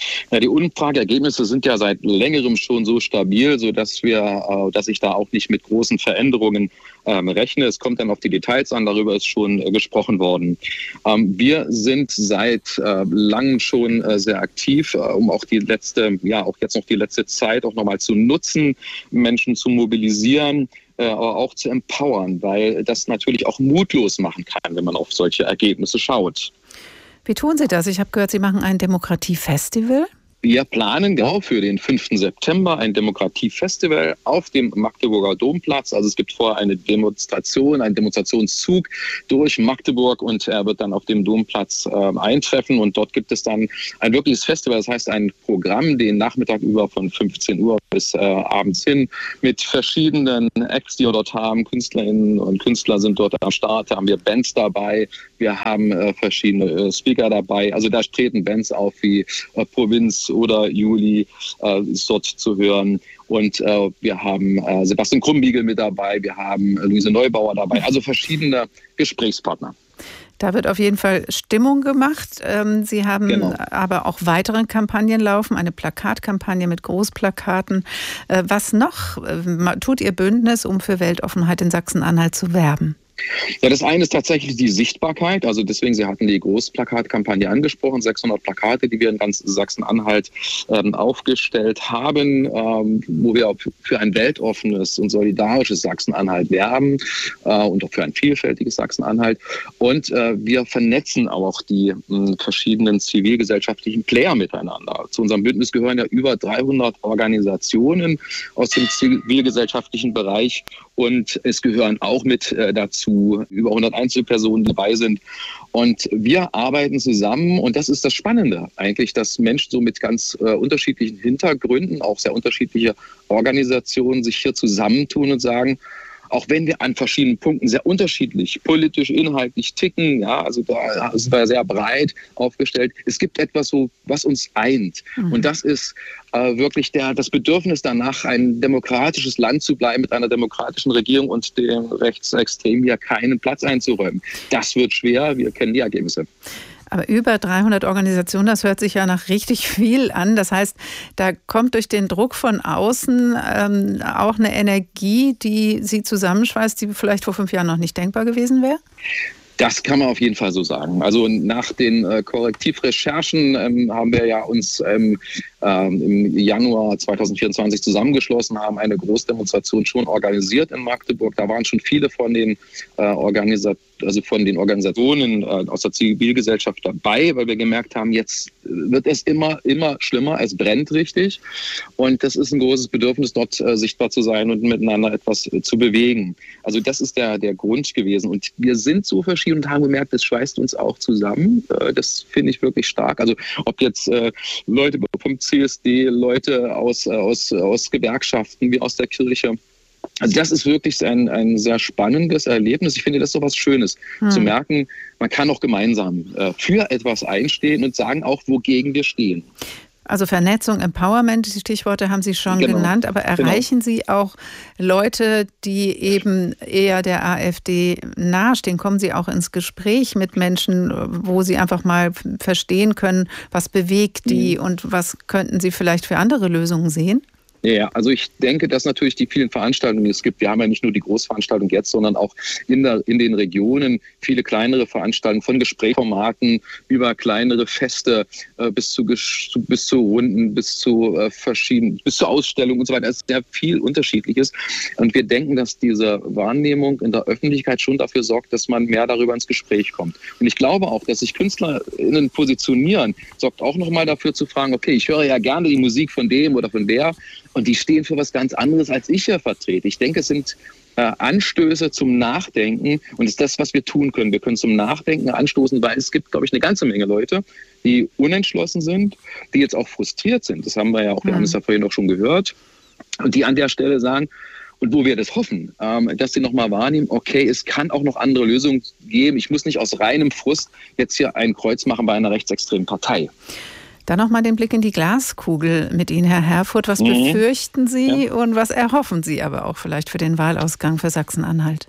Ja, die Umfrageergebnisse sind ja seit längerem schon so stabil, sodass wir, äh, dass ich da auch nicht mit großen Veränderungen ähm, rechne. Es kommt dann auf die Details an, darüber ist schon äh, gesprochen worden. Ähm, wir sind seit äh, langem schon äh, sehr aktiv, äh, um auch die letzte, ja auch jetzt noch die letzte Zeit auch nochmal zu nutzen, Menschen zu mobilisieren, äh, aber auch zu empowern, weil das natürlich auch mutlos machen kann, wenn man auf solche Ergebnisse schaut. Wie tun Sie das? Ich habe gehört, Sie machen ein Demokratiefestival. Wir planen genau für den fünften September ein Demokratiefestival auf dem Magdeburger Domplatz. Also es gibt vorher eine Demonstration, einen Demonstrationszug durch Magdeburg und er wird dann auf dem Domplatz äh, eintreffen. Und dort gibt es dann ein wirkliches Festival, das heißt ein Programm, den Nachmittag über von fünfzehn Uhr bis äh, abends hin mit verschiedenen Acts, die wir dort haben. Künstlerinnen und Künstler sind dort am Start. Da haben wir Bands dabei. Wir haben äh, verschiedene äh, Speaker dabei. Also da treten Bands auf wie äh, Provinz oder Juli äh, ist dort zu hören. Und äh, wir haben äh, Sebastian Krumbiegel mit dabei, wir haben äh, Luise Neubauer dabei, also verschiedene Gesprächspartner. Da wird auf jeden Fall Stimmung gemacht. Ähm, Sie haben genau. aber auch weitere Kampagnen laufen, eine Plakatkampagne mit Großplakaten. Äh, was noch äh, tut Ihr Bündnis, um für Weltoffenheit in Sachsen-Anhalt zu werben? Ja, das eine ist tatsächlich die Sichtbarkeit. Also deswegen, Sie hatten die Großplakatkampagne angesprochen, sechshundert Plakate, die wir in ganz Sachsen-Anhalt ähm, aufgestellt haben, ähm, wo wir für ein weltoffenes und solidarisches Sachsen-Anhalt werben äh, und auch für ein vielfältiges Sachsen-Anhalt. Und äh, wir vernetzen auch die mh, verschiedenen zivilgesellschaftlichen Player miteinander. Zu unserem Bündnis gehören ja über dreihundert Organisationen aus dem zivilgesellschaftlichen Bereich und es gehören auch mit äh, dazu über hundert Einzelpersonen, die dabei sind. Und wir arbeiten zusammen und das ist das Spannende eigentlich, dass Menschen so mit ganz äh, unterschiedlichen Hintergründen, auch sehr unterschiedliche Organisationen sich hier zusammentun und sagen, auch wenn wir an verschiedenen Punkten sehr unterschiedlich, politisch, inhaltlich ticken, ja, also da sind wir sehr breit aufgestellt. Es gibt etwas, so, was uns eint. Mhm. Und das ist äh, wirklich der, das Bedürfnis danach, ein demokratisches Land zu bleiben mit einer demokratischen Regierung und dem Rechtsextremen hier keinen Platz einzuräumen. Das wird schwer, wir kennen die Ergebnisse. Aber über dreihundert Organisationen, das hört sich ja nach richtig viel an. Das heißt, da kommt durch den Druck von außen ähm, auch eine Energie, die Sie zusammenschweißt, die vielleicht vor fünf Jahren noch nicht denkbar gewesen wäre? Das kann man auf jeden Fall so sagen. Also nach den äh, Korrektivrecherchen ähm, haben wir ja uns ähm, ähm, im Januar zweitausendvierundzwanzig zusammengeschlossen, haben eine Großdemonstration schon organisiert in Magdeburg. Da waren schon viele von den äh, Organisat also von den Organisationen äh, aus der Zivilgesellschaft dabei, weil wir gemerkt haben, jetzt wird es immer, immer schlimmer, es brennt richtig. Und das ist ein großes Bedürfnis, dort äh, sichtbar zu sein und miteinander etwas äh, zu bewegen. Also das ist der, der Grund gewesen. Und wir sind so verschieden und haben gemerkt, das schweißt uns auch zusammen. Äh, das finde ich wirklich stark. Also ob jetzt äh, Leute vom C S D, Leute aus, äh, aus, aus Gewerkschaften wie aus der Kirche. Also das ist wirklich ein, ein sehr spannendes Erlebnis. Ich finde das so was Schönes, hm. zu merken, man kann auch gemeinsam äh, für etwas einstehen und sagen auch, wogegen wir stehen. Also Vernetzung, Empowerment, die Stichworte haben Sie schon genau. genannt, aber erreichen genau. Sie auch Leute, die eben eher der AfD nahestehen? Kommen Sie auch ins Gespräch mit Menschen, wo Sie einfach mal verstehen können, was bewegt die mhm. und was könnten Sie vielleicht für andere Lösungen sehen? Ja, also ich denke, dass natürlich die vielen Veranstaltungen, die es gibt, wir haben ja nicht nur die Großveranstaltung jetzt, sondern auch in, der, in den Regionen viele kleinere Veranstaltungen von Gesprächsformaten über kleinere Feste äh, bis zu bis zu Runden, bis zu äh, verschiedenen, bis zu Ausstellungen und so weiter. Es ist sehr viel Unterschiedliches. Und wir denken, dass diese Wahrnehmung in der Öffentlichkeit schon dafür sorgt, dass man mehr darüber ins Gespräch kommt. Und ich glaube auch, dass sich KünstlerInnen positionieren, sorgt auch nochmal dafür zu fragen, okay, ich höre ja gerne die Musik von dem oder von der. Und die stehen für was ganz anderes, als ich hier vertrete. Ich denke, es sind äh, Anstöße zum Nachdenken. Und das ist das, was wir tun können. Wir können zum Nachdenken anstoßen, weil es gibt, glaube ich, eine ganze Menge Leute, die unentschlossen sind, die jetzt auch frustriert sind. Das haben wir ja auch, wir haben es ja vorhin auch schon gehört. Und die an der Stelle sagen, und wo wir das hoffen, ähm, dass sie nochmal wahrnehmen, okay, es kann auch noch andere Lösungen geben. Ich muss nicht aus reinem Frust jetzt hier ein Kreuz machen bei einer rechtsextremen Partei. Dann nochmal den Blick in die Glaskugel mit Ihnen, Herr Herfurth. Was mhm. befürchten Sie ja. und was erhoffen Sie aber auch vielleicht für den Wahlausgang für Sachsen-Anhalt?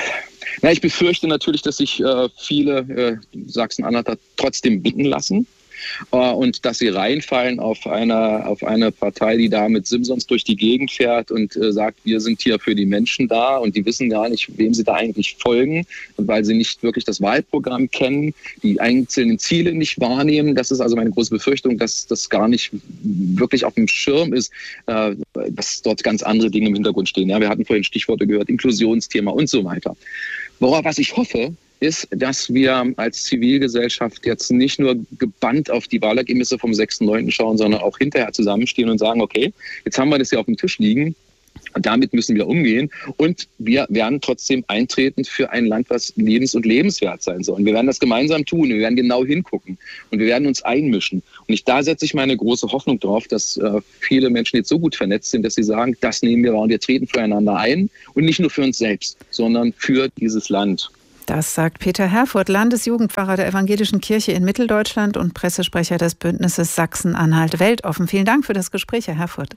Na, ich befürchte natürlich, dass sich äh, viele äh, Sachsen-Anhalter trotzdem blicken lassen. und dass sie reinfallen auf eine, auf eine Partei, die da mit Simpsons durch die Gegend fährt und äh, sagt, wir sind hier für die Menschen da und die wissen gar nicht, wem sie da eigentlich folgen und weil sie nicht wirklich das Wahlprogramm kennen, die einzelnen Ziele nicht wahrnehmen. Das ist also meine große Befürchtung, dass das gar nicht wirklich auf dem Schirm ist, äh, dass dort ganz andere Dinge im Hintergrund stehen. Ja, wir hatten vorhin Stichworte gehört, Inklusionsthema und so weiter. Worauf, was ich hoffe, ist, dass wir als Zivilgesellschaft jetzt nicht nur gebannt auf die Wahlergebnisse vom sechsten neunten schauen, sondern auch hinterher zusammenstehen und sagen, okay, jetzt haben wir das hier auf dem Tisch liegen und damit müssen wir umgehen und wir werden trotzdem eintreten für ein Land, was lebens- und lebenswert sein soll. Und wir werden das gemeinsam tun, wir werden genau hingucken und wir werden uns einmischen. Und ich, da setze ich meine große Hoffnung drauf, dass äh, viele Menschen jetzt so gut vernetzt sind, dass sie sagen, das nehmen wir wahr und wir treten füreinander ein und nicht nur für uns selbst, sondern für dieses Land. Das sagt Peter Herfurth, Landesjugendpfarrer der Evangelischen Kirche in Mitteldeutschland und Pressesprecher des Bündnisses Sachsen-Anhalt weltoffen. Vielen Dank für das Gespräch, Herr Herfurth.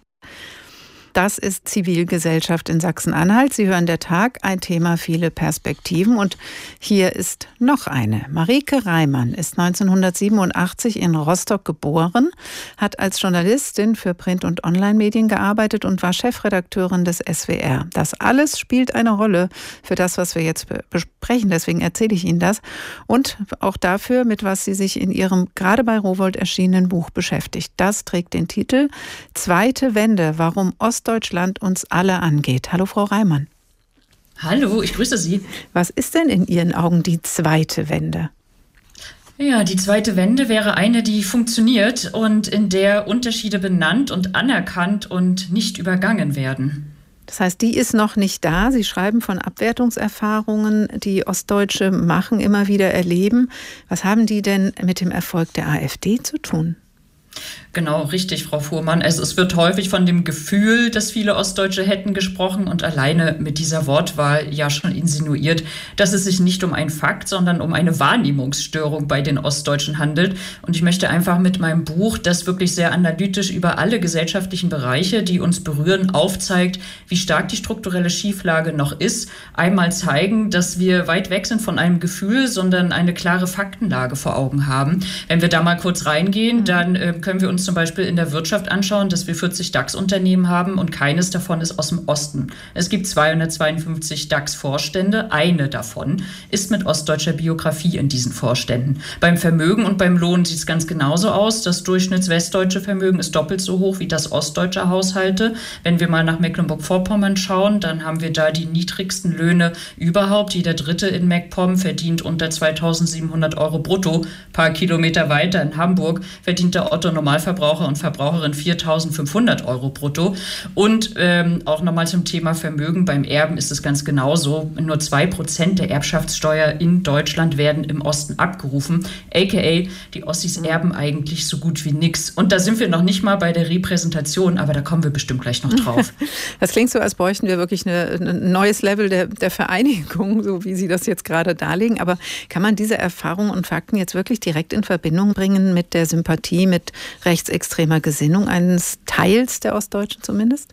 Das ist Zivilgesellschaft in Sachsen-Anhalt. Sie hören der Tag, ein Thema, viele Perspektiven. Und hier ist noch eine. Marike Reimann ist neunzehnhundertsiebenundachtzig in Rostock geboren, hat als Journalistin für Print- und Online-Medien gearbeitet und war Chefredakteurin des S W R. Das alles spielt eine Rolle für das, was wir jetzt besprechen. Deswegen erzähle ich Ihnen das. Und auch dafür, mit was sie sich in ihrem gerade bei Rowohlt erschienenen Buch beschäftigt. Das trägt den Titel Zweite Wende, warum Ost Deutschland uns alle angeht. Hallo, Frau Reimann. Hallo, ich grüße Sie. Was ist denn in Ihren Augen die zweite Wende? Ja, die zweite Wende wäre eine, die funktioniert und in der Unterschiede benannt und anerkannt und nicht übergangen werden. Das heißt, die ist noch nicht da. Sie schreiben von Abwertungserfahrungen, die Ostdeutsche machen, immer wieder erleben. Was haben die denn mit dem Erfolg der AfD zu tun? Genau, richtig, Frau Fuhrmann. Also es wird häufig von dem Gefühl, dass viele Ostdeutsche hätten gesprochen und alleine mit dieser Wortwahl ja schon insinuiert, dass es sich nicht um einen Fakt, sondern um eine Wahrnehmungsstörung bei den Ostdeutschen handelt. Und ich möchte einfach mit meinem Buch, das wirklich sehr analytisch über alle gesellschaftlichen Bereiche, die uns berühren, aufzeigt, wie stark die strukturelle Schieflage noch ist, einmal zeigen, dass wir weit weg sind von einem Gefühl, sondern eine klare Faktenlage vor Augen haben. Wenn wir da mal kurz reingehen, dann äh, können wir uns zum Beispiel in der Wirtschaft anschauen, dass wir vierzig DAX-Unternehmen haben und keines davon ist aus dem Osten. Es gibt zweihundertzweiundfünfzig DAX-Vorstände, eine davon ist mit ostdeutscher Biografie in diesen Vorständen. Beim Vermögen und beim Lohn sieht es ganz genauso aus. Das Durchschnittswestdeutsche Vermögen ist doppelt so hoch wie das ostdeutsche Haushalte. Wenn wir mal nach Mecklenburg-Vorpommern schauen, dann haben wir da die niedrigsten Löhne überhaupt. Jeder Dritte in MacPom verdient unter zweitausendsiebenhundert Euro brutto. Ein paar Kilometer weiter in Hamburg verdient der Otto Normalverbraucher und Verbraucherin viertausendfünfhundert Euro brutto. Und ähm, auch nochmal zum Thema Vermögen. Beim Erben ist es ganz genauso. Nur zwei Prozent der Erbschaftssteuer in Deutschland werden im Osten abgerufen. A K A die Ossis erben eigentlich so gut wie nichts. Und da sind wir noch nicht mal bei der Repräsentation, aber da kommen wir bestimmt gleich noch drauf. Das klingt so, als bräuchten wir wirklich eine, ein neues Level der, der Vereinigung, so wie Sie das jetzt gerade darlegen. Aber kann man diese Erfahrungen und Fakten jetzt wirklich direkt in Verbindung bringen mit der Sympathie, mit rechtsextremer Gesinnung eines Teils der Ostdeutschen zumindest?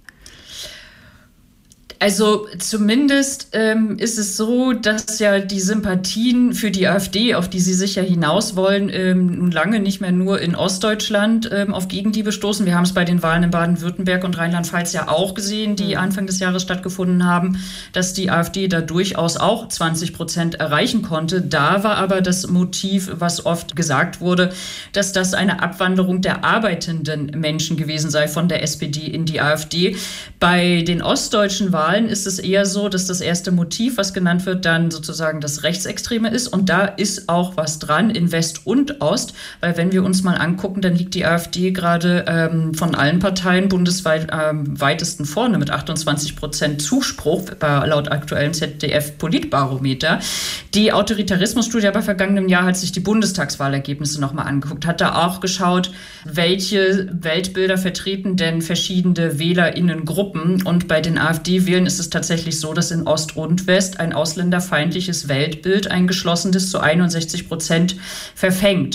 Also zumindest ähm, ist es so, dass ja die Sympathien für die AfD, auf die Sie sicher hinaus wollen, ähm, nun lange nicht mehr nur in Ostdeutschland ähm, auf Gegenliebe stoßen. Wir haben es bei den Wahlen in Baden-Württemberg und Rheinland-Pfalz ja auch gesehen, die Anfang des Jahres stattgefunden haben, dass die AfD da durchaus auch zwanzig Prozent erreichen konnte. Da war aber das Motiv, was oft gesagt wurde, dass das eine Abwanderung der arbeitenden Menschen gewesen sei von der S P D in die AfD. Bei den ostdeutschen Wahlen ist es eher so, dass das erste Motiv, was genannt wird, dann sozusagen das Rechtsextreme ist. Und da ist auch was dran in West und Ost, weil wenn wir uns mal angucken, dann liegt die AfD gerade ähm, von allen Parteien bundesweit ähm, weitesten vorne mit achtundzwanzig Prozent Zuspruch bei, laut aktuellem Z D F-Politbarometer. Die Autoritarismusstudie aber vergangenen Jahr hat sich die Bundestagswahlergebnisse nochmal angeguckt, hat da auch geschaut, welche Weltbilder vertreten denn verschiedene WählerInnengruppen. Und bei den AfD-Wählern ist es tatsächlich so, dass in Ost und West ein ausländerfeindliches Weltbild, ein geschlossenes, zu einundsechzig Prozent verfängt.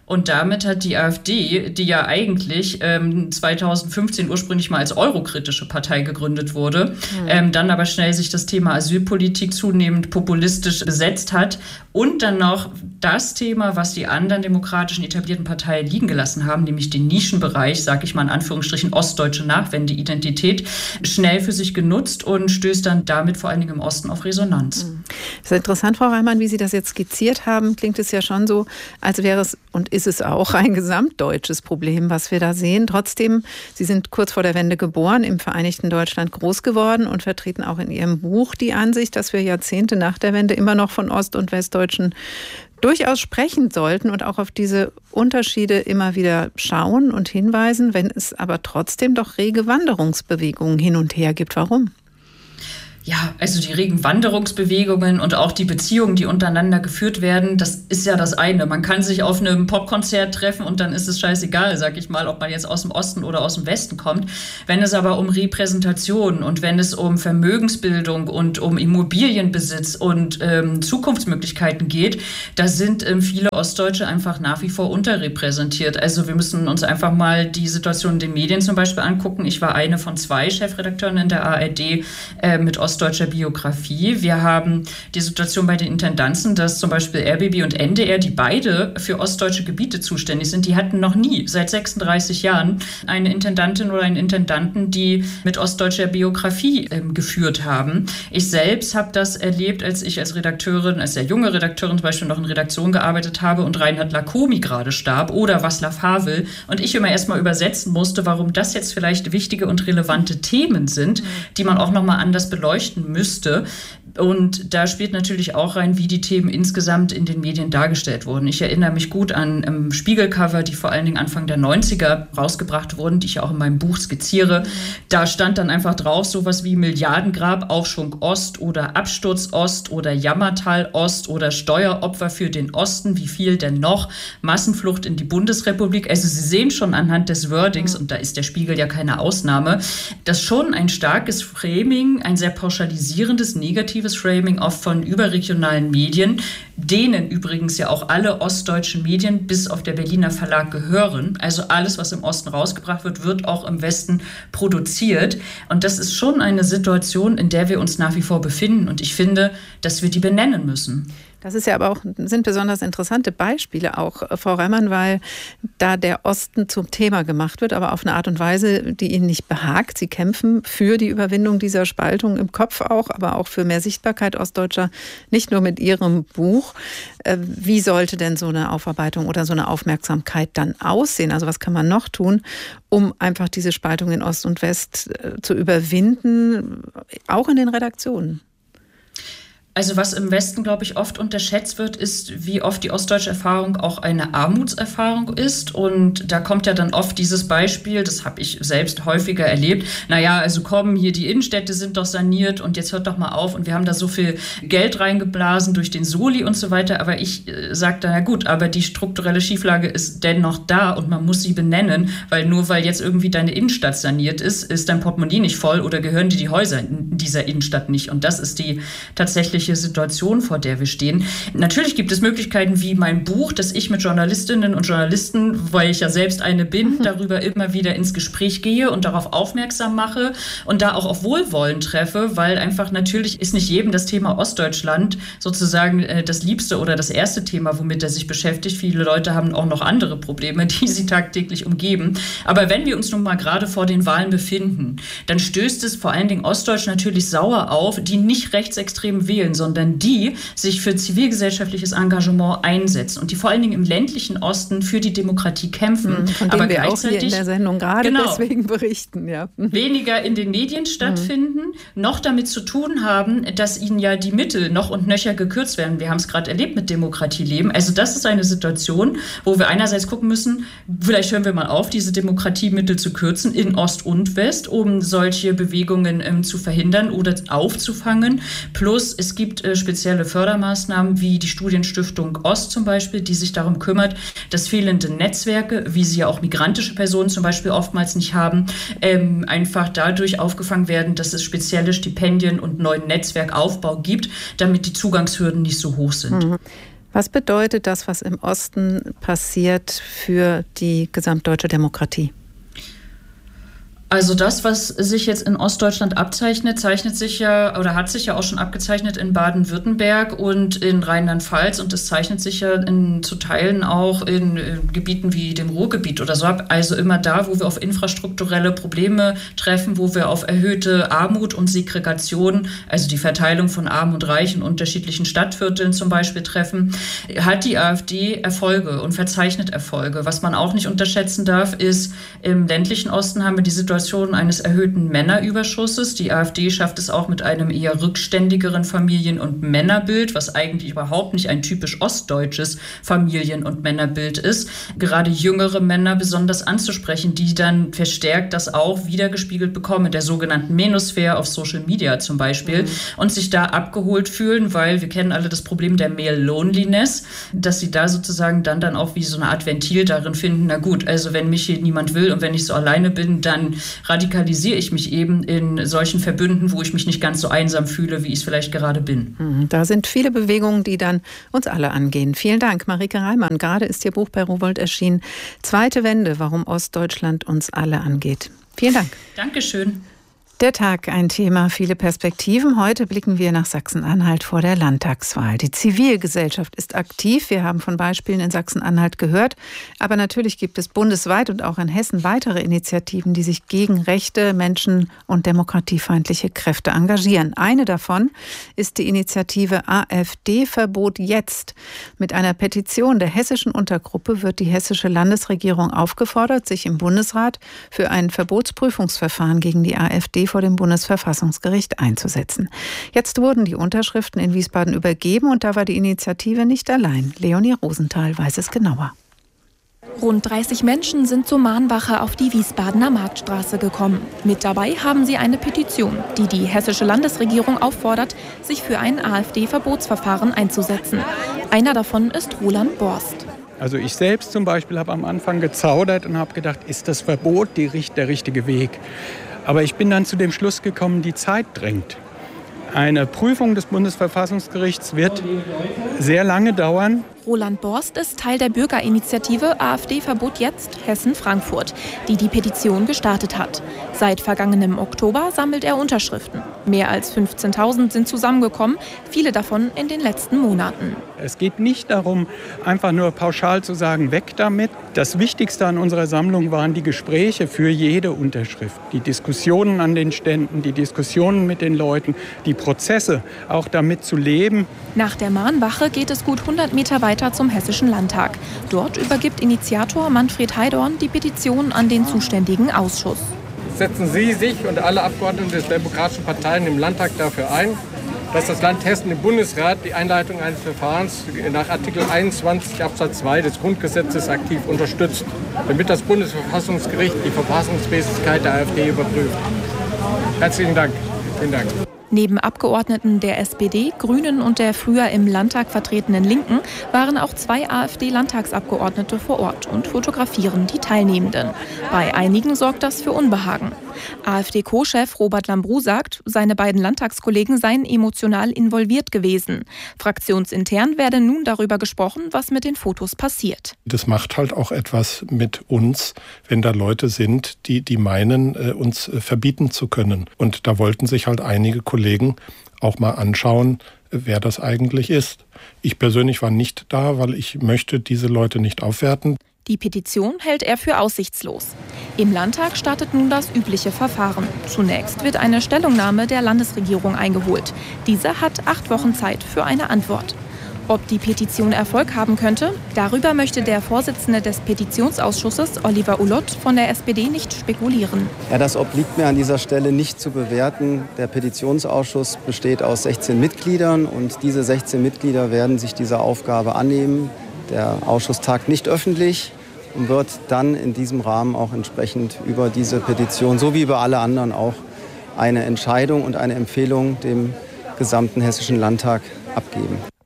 Und damit hat die AfD, die ja eigentlich ähm, zweitausendfünfzehn ursprünglich mal als eurokritische Partei gegründet wurde, mhm. ähm, dann aber schnell sich das Thema Asylpolitik zunehmend populistisch besetzt hat und dann noch das Thema, was die anderen demokratischen etablierten Parteien liegen gelassen haben, nämlich den Nischenbereich, sag ich mal in Anführungsstrichen, ostdeutsche Nachwendeidentität, schnell für sich genutzt und stößt dann damit vor allen Dingen im Osten auf Resonanz. Mhm. Das ist interessant, Frau Reimann, wie Sie das jetzt skizziert haben, klingt es ja schon so, als wäre es und ist es auch ein gesamtdeutsches Problem, was wir da sehen. Trotzdem, Sie sind kurz vor der Wende geboren, im Vereinigten Deutschland groß geworden und vertreten auch in Ihrem Buch die Ansicht, dass wir Jahrzehnte nach der Wende immer noch von Ost- und Westdeutschen durchaus sprechen sollten und auch auf diese Unterschiede immer wieder schauen und hinweisen, wenn es aber trotzdem doch rege Wanderungsbewegungen hin und her gibt. Warum? Ja, also die regen Wanderungsbewegungen und auch die Beziehungen, die untereinander geführt werden, das ist ja das eine. Man kann sich auf einem Popkonzert treffen und dann ist es scheißegal, sag ich mal, ob man jetzt aus dem Osten oder aus dem Westen kommt. Wenn es aber um Repräsentation und wenn es um Vermögensbildung und um Immobilienbesitz und ähm, Zukunftsmöglichkeiten geht, da sind ähm, viele Ostdeutsche einfach nach wie vor unterrepräsentiert. Also wir müssen uns einfach mal die Situation in den Medien zum Beispiel angucken. Ich war eine von zwei Chefredakteuren in der A R D äh, mit Ostdeutschen deutscher Biografie. Wir haben die Situation bei den Intendanzen, dass zum Beispiel R B B und N D R, die beide für ostdeutsche Gebiete zuständig sind, die hatten noch nie seit sechsunddreißig Jahren eine Intendantin oder einen Intendanten, die mit ostdeutscher Biografie ähm, geführt haben. Ich selbst habe das erlebt, als ich als Redakteurin, als sehr junge Redakteurin zum Beispiel noch in Redaktion gearbeitet habe und Reinhard Lacomi gerade starb oder Václav Havel und ich immer erstmal übersetzen musste, warum das jetzt vielleicht wichtige und relevante Themen sind, die man auch nochmal anders beleuchten müsste. Und da spielt natürlich auch rein, wie die Themen insgesamt in den Medien dargestellt wurden. Ich erinnere mich gut an ähm, Spiegelcover, die vor allen Dingen Anfang der neunziger rausgebracht wurden, die ich auch in meinem Buch skizziere. Da stand dann einfach drauf sowas wie Milliardengrab, Aufschwung Ost oder Absturz Ost oder Jammertal Ost oder Steueropfer für den Osten. Wie viel denn noch? Massenflucht in die Bundesrepublik. Also Sie sehen schon anhand des Wordings, und da ist der Spiegel ja keine Ausnahme, dass schon ein starkes Framing, ein sehr pauschalisierendes, negatives Framing oft von überregionalen Medien, denen übrigens ja auch alle ostdeutschen Medien bis auf der Berliner Verlag gehören. Also alles, was im Osten rausgebracht wird, wird auch im Westen produziert. Und das ist schon eine Situation, in der wir uns nach wie vor befinden. Und ich finde, dass wir die benennen müssen. Das ist ja aber auch, sind besonders interessante Beispiele auch, Frau Reimann, weil da der Osten zum Thema gemacht wird, aber auf eine Art und Weise, die Ihnen nicht behagt. Sie kämpfen für die Überwindung dieser Spaltung im Kopf auch, aber auch für mehr Sichtbarkeit Ostdeutscher, nicht nur mit Ihrem Buch. Wie sollte denn so eine Aufarbeitung oder so eine Aufmerksamkeit dann aussehen? Also was kann man noch tun, um einfach diese Spaltung in Ost und West zu überwinden, auch in den Redaktionen? Also was im Westen, glaube ich, oft unterschätzt wird, ist, wie oft die ostdeutsche Erfahrung auch eine Armutserfahrung ist. Und da kommt ja dann oft dieses Beispiel, das habe ich selbst häufiger erlebt, naja, also komm, hier die Innenstädte sind doch saniert und jetzt hört doch mal auf und wir haben da so viel Geld reingeblasen durch den Soli und so weiter. Aber ich äh, sage dann, ja gut, aber die strukturelle Schieflage ist dennoch da und man muss sie benennen, weil nur weil jetzt irgendwie deine Innenstadt saniert ist, ist dein Portemonnaie nicht voll oder gehören dir die Häuser in dieser Innenstadt nicht. Und das ist die tatsächliche Situation, vor der wir stehen. Natürlich gibt es Möglichkeiten wie mein Buch, dass ich mit Journalistinnen und Journalisten, weil ich ja selbst eine bin, darüber immer wieder ins Gespräch gehe und darauf aufmerksam mache und da auch auf Wohlwollen treffe, weil einfach natürlich ist nicht jedem das Thema Ostdeutschland sozusagen das liebste oder das erste Thema, womit er sich beschäftigt. Viele Leute haben auch noch andere Probleme, die sie tagtäglich umgeben. Aber wenn wir uns nun mal gerade vor den Wahlen befinden, dann stößt es vor allen Dingen Ostdeutsch natürlich sauer auf, die nicht rechtsextrem wählen, sondern die sich für zivilgesellschaftliches Engagement einsetzen und die vor allen Dingen im ländlichen Osten für die Demokratie kämpfen. Von dem aber wir auch hier in der Sendung gerade genau, deswegen berichten. Ja. Weniger in den Medien stattfinden, mhm. noch damit zu tun haben, dass ihnen ja die Mittel noch und nöcher gekürzt werden. Wir haben es gerade erlebt mit Demokratieleben. Also das ist eine Situation, wo wir einerseits gucken müssen, vielleicht hören wir mal auf, diese Demokratiemittel zu kürzen in Ost und West, um solche Bewegungen ähm, zu verhindern oder aufzufangen. Plus es gibt äh, spezielle Fördermaßnahmen wie die Studienstiftung Ost zum Beispiel, die sich darum kümmert, dass fehlende Netzwerke, wie sie ja auch migrantische Personen zum Beispiel oftmals nicht haben, ähm, einfach dadurch aufgefangen werden, dass es spezielle Stipendien und neuen Netzwerkaufbau gibt, damit die Zugangshürden nicht so hoch sind. Mhm. Was bedeutet das, was im Osten passiert, für die gesamtdeutsche Demokratie? Also das, was sich jetzt in Ostdeutschland abzeichnet, zeichnet sich ja oder hat sich ja auch schon abgezeichnet in Baden-Württemberg und in Rheinland-Pfalz und es zeichnet sich ja in, zu Teilen auch in, in Gebieten wie dem Ruhrgebiet oder so ab. Also immer da, wo wir auf infrastrukturelle Probleme treffen, wo wir auf erhöhte Armut und Segregation, also die Verteilung von Arm und Reich in unterschiedlichen Stadtvierteln zum Beispiel treffen, hat die AfD Erfolge und verzeichnet Erfolge. Was man auch nicht unterschätzen darf, ist, im ländlichen Osten haben wir die Situation eines erhöhten Männerüberschusses. Die AfD schafft es auch mit einem eher rückständigeren Familien- und Männerbild, was eigentlich überhaupt nicht ein typisch ostdeutsches Familien- und Männerbild ist, gerade jüngere Männer besonders anzusprechen, die dann verstärkt das auch wiedergespiegelt bekommen in der sogenannten Menosphäre auf Social Media zum Beispiel, mhm. und sich da abgeholt fühlen, weil wir kennen alle das Problem der Male Loneliness, dass sie da sozusagen dann, dann auch wie so eine Art Ventil darin finden, na gut, also wenn mich hier niemand will und wenn ich so alleine bin, dann radikalisiere ich mich eben in solchen Verbünden, wo ich mich nicht ganz so einsam fühle, wie ich es vielleicht gerade bin. Da sind viele Bewegungen, die dann uns alle angehen. Vielen Dank, Marike Reimann. Gerade ist Ihr Buch bei Rowohlt erschienen. Zweite Wende, warum Ostdeutschland uns alle angeht. Vielen Dank. Dankeschön. Der Tag, ein Thema, viele Perspektiven. Heute blicken wir nach Sachsen-Anhalt vor der Landtagswahl. Die Zivilgesellschaft ist aktiv. Wir haben von Beispielen in Sachsen-Anhalt gehört. Aber natürlich gibt es bundesweit und auch in Hessen weitere Initiativen, die sich gegen rechte, menschen- und demokratiefeindliche Kräfte engagieren. Eine davon ist die Initiative AfD-Verbot jetzt. Mit einer Petition der hessischen Untergruppe wird die hessische Landesregierung aufgefordert, sich im Bundesrat für ein Verbotsprüfungsverfahren gegen die AfD vor dem Bundesverfassungsgericht einzusetzen. Jetzt wurden die Unterschriften in Wiesbaden übergeben und da war die Initiative nicht allein. Leonie Rosenthal weiß es genauer. Rund dreißig Menschen sind zur Mahnwache auf die Wiesbadener Marktstraße gekommen. Mit dabei haben sie eine Petition, die die hessische Landesregierung auffordert, sich für ein AfD-Verbotsverfahren einzusetzen. Einer davon ist Roland Borst. Also ich selbst zum Beispiel habe am Anfang gezaudert und habe gedacht, ist das Verbot die, der richtige Weg? Aber ich bin dann zu dem Schluss gekommen, die Zeit drängt. Eine Prüfung des Bundesverfassungsgerichts wird sehr lange dauern. Roland Borst ist Teil der Bürgerinitiative AfD-Verbot jetzt Hessen-Frankfurt, die die Petition gestartet hat. Seit vergangenem Oktober sammelt er Unterschriften. Mehr als fünfzehntausend sind zusammengekommen, viele davon in den letzten Monaten. Es geht nicht darum, einfach nur pauschal zu sagen, weg damit. Das Wichtigste an unserer Sammlung waren die Gespräche für jede Unterschrift. Die Diskussionen an den Ständen, die Diskussionen mit den Leuten, die Prozesse, auch damit zu leben. Nach der Mahnwache geht es gut hundert Meter weiter zum Hessischen Landtag. Dort übergibt Initiator Manfred Heidorn die Petition an den zuständigen Ausschuss. Setzen Sie sich und alle Abgeordneten der demokratischen Parteien im Landtag dafür ein, dass das Land Hessen im Bundesrat die Einleitung eines Verfahrens nach Artikel einundzwanzig Absatz zwei des Grundgesetzes aktiv unterstützt, damit das Bundesverfassungsgericht die Verfassungsmäßigkeit der AfD überprüft. Herzlichen Dank. Vielen Dank. Neben Abgeordneten der S P D, Grünen und der früher im Landtag vertretenen Linken waren auch zwei AfD-Landtagsabgeordnete vor Ort und fotografieren die Teilnehmenden. Bei einigen sorgt das für Unbehagen. AfD-Co-Chef Robert Lambrou sagt, seine beiden Landtagskollegen seien emotional involviert gewesen. Fraktionsintern werde nun darüber gesprochen, was mit den Fotos passiert. Das macht halt auch etwas mit uns, wenn da Leute sind, die, die meinen, uns verbieten zu können. Und da wollten sich halt einige Kollegen auch mal anschauen, wer das eigentlich ist. Ich persönlich war nicht da, weil ich möchte diese Leute nicht aufwerten. Die Petition hält er für aussichtslos. Im Landtag startet nun das übliche Verfahren. Zunächst wird eine Stellungnahme der Landesregierung eingeholt. Diese hat acht Wochen Zeit für eine Antwort. Ob die Petition Erfolg haben könnte, darüber möchte der Vorsitzende des Petitionsausschusses, Oliver Ullott, von der S P D nicht spekulieren. Ja, das obliegt mir an dieser Stelle nicht zu bewerten. Der Petitionsausschuss besteht aus sechzehn Mitgliedern und diese sechzehn Mitglieder werden sich dieser Aufgabe annehmen. Der Ausschuss tagt nicht öffentlich und wird dann in diesem Rahmen auch entsprechend über diese Petition, so wie über alle anderen auch, eine Entscheidung und eine Empfehlung dem gesamten Hessischen Landtag abgeben.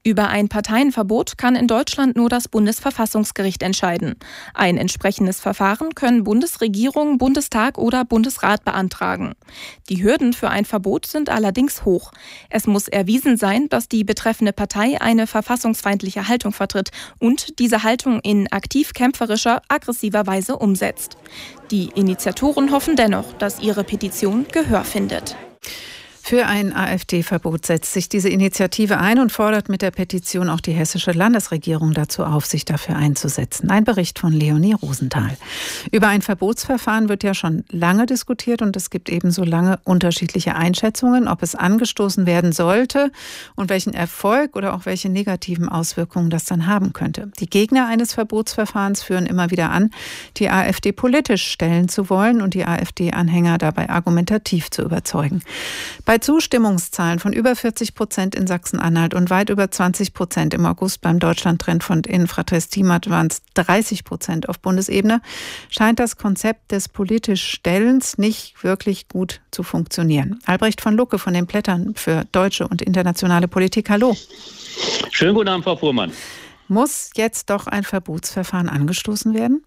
Über ein Parteienverbot kann in Deutschland nur das Bundesverfassungsgericht entscheiden. Ein entsprechendes Verfahren können Bundesregierung, Bundestag oder Bundesrat beantragen. Die Hürden für ein Verbot sind allerdings hoch. Es muss erwiesen sein, dass die betreffende Partei eine verfassungsfeindliche Haltung vertritt und diese Haltung in aktiv kämpferischer, aggressiver Weise umsetzt. Die Initiatoren hoffen dennoch, dass ihre Petition Gehör findet. Für ein AfD-Verbot setzt sich diese Initiative ein und fordert mit der Petition auch die hessische Landesregierung dazu auf, sich dafür einzusetzen. Ein Bericht von Leonie Rosenthal. Über ein Verbotsverfahren wird ja schon lange diskutiert und es gibt ebenso lange unterschiedliche Einschätzungen, ob es angestoßen werden sollte und welchen Erfolg oder auch welche negativen Auswirkungen das dann haben könnte. Die Gegner eines Verbotsverfahrens führen immer wieder an, die AfD politisch stellen zu wollen und die AfD-Anhänger dabei argumentativ zu überzeugen. Bei Zustimmungszahlen von über vierzig Prozent in Sachsen-Anhalt und weit über zwanzig Prozent im August beim Deutschland-Trend von Infratest-Timat waren es dreißig Prozent auf Bundesebene, scheint das Konzept des politisch Stellens nicht wirklich gut zu funktionieren. Albrecht von Lucke von den Blättern für deutsche und internationale Politik. Hallo. Schönen guten Abend, Frau Fuhrmann. Muss jetzt doch ein Verbotsverfahren angestoßen werden?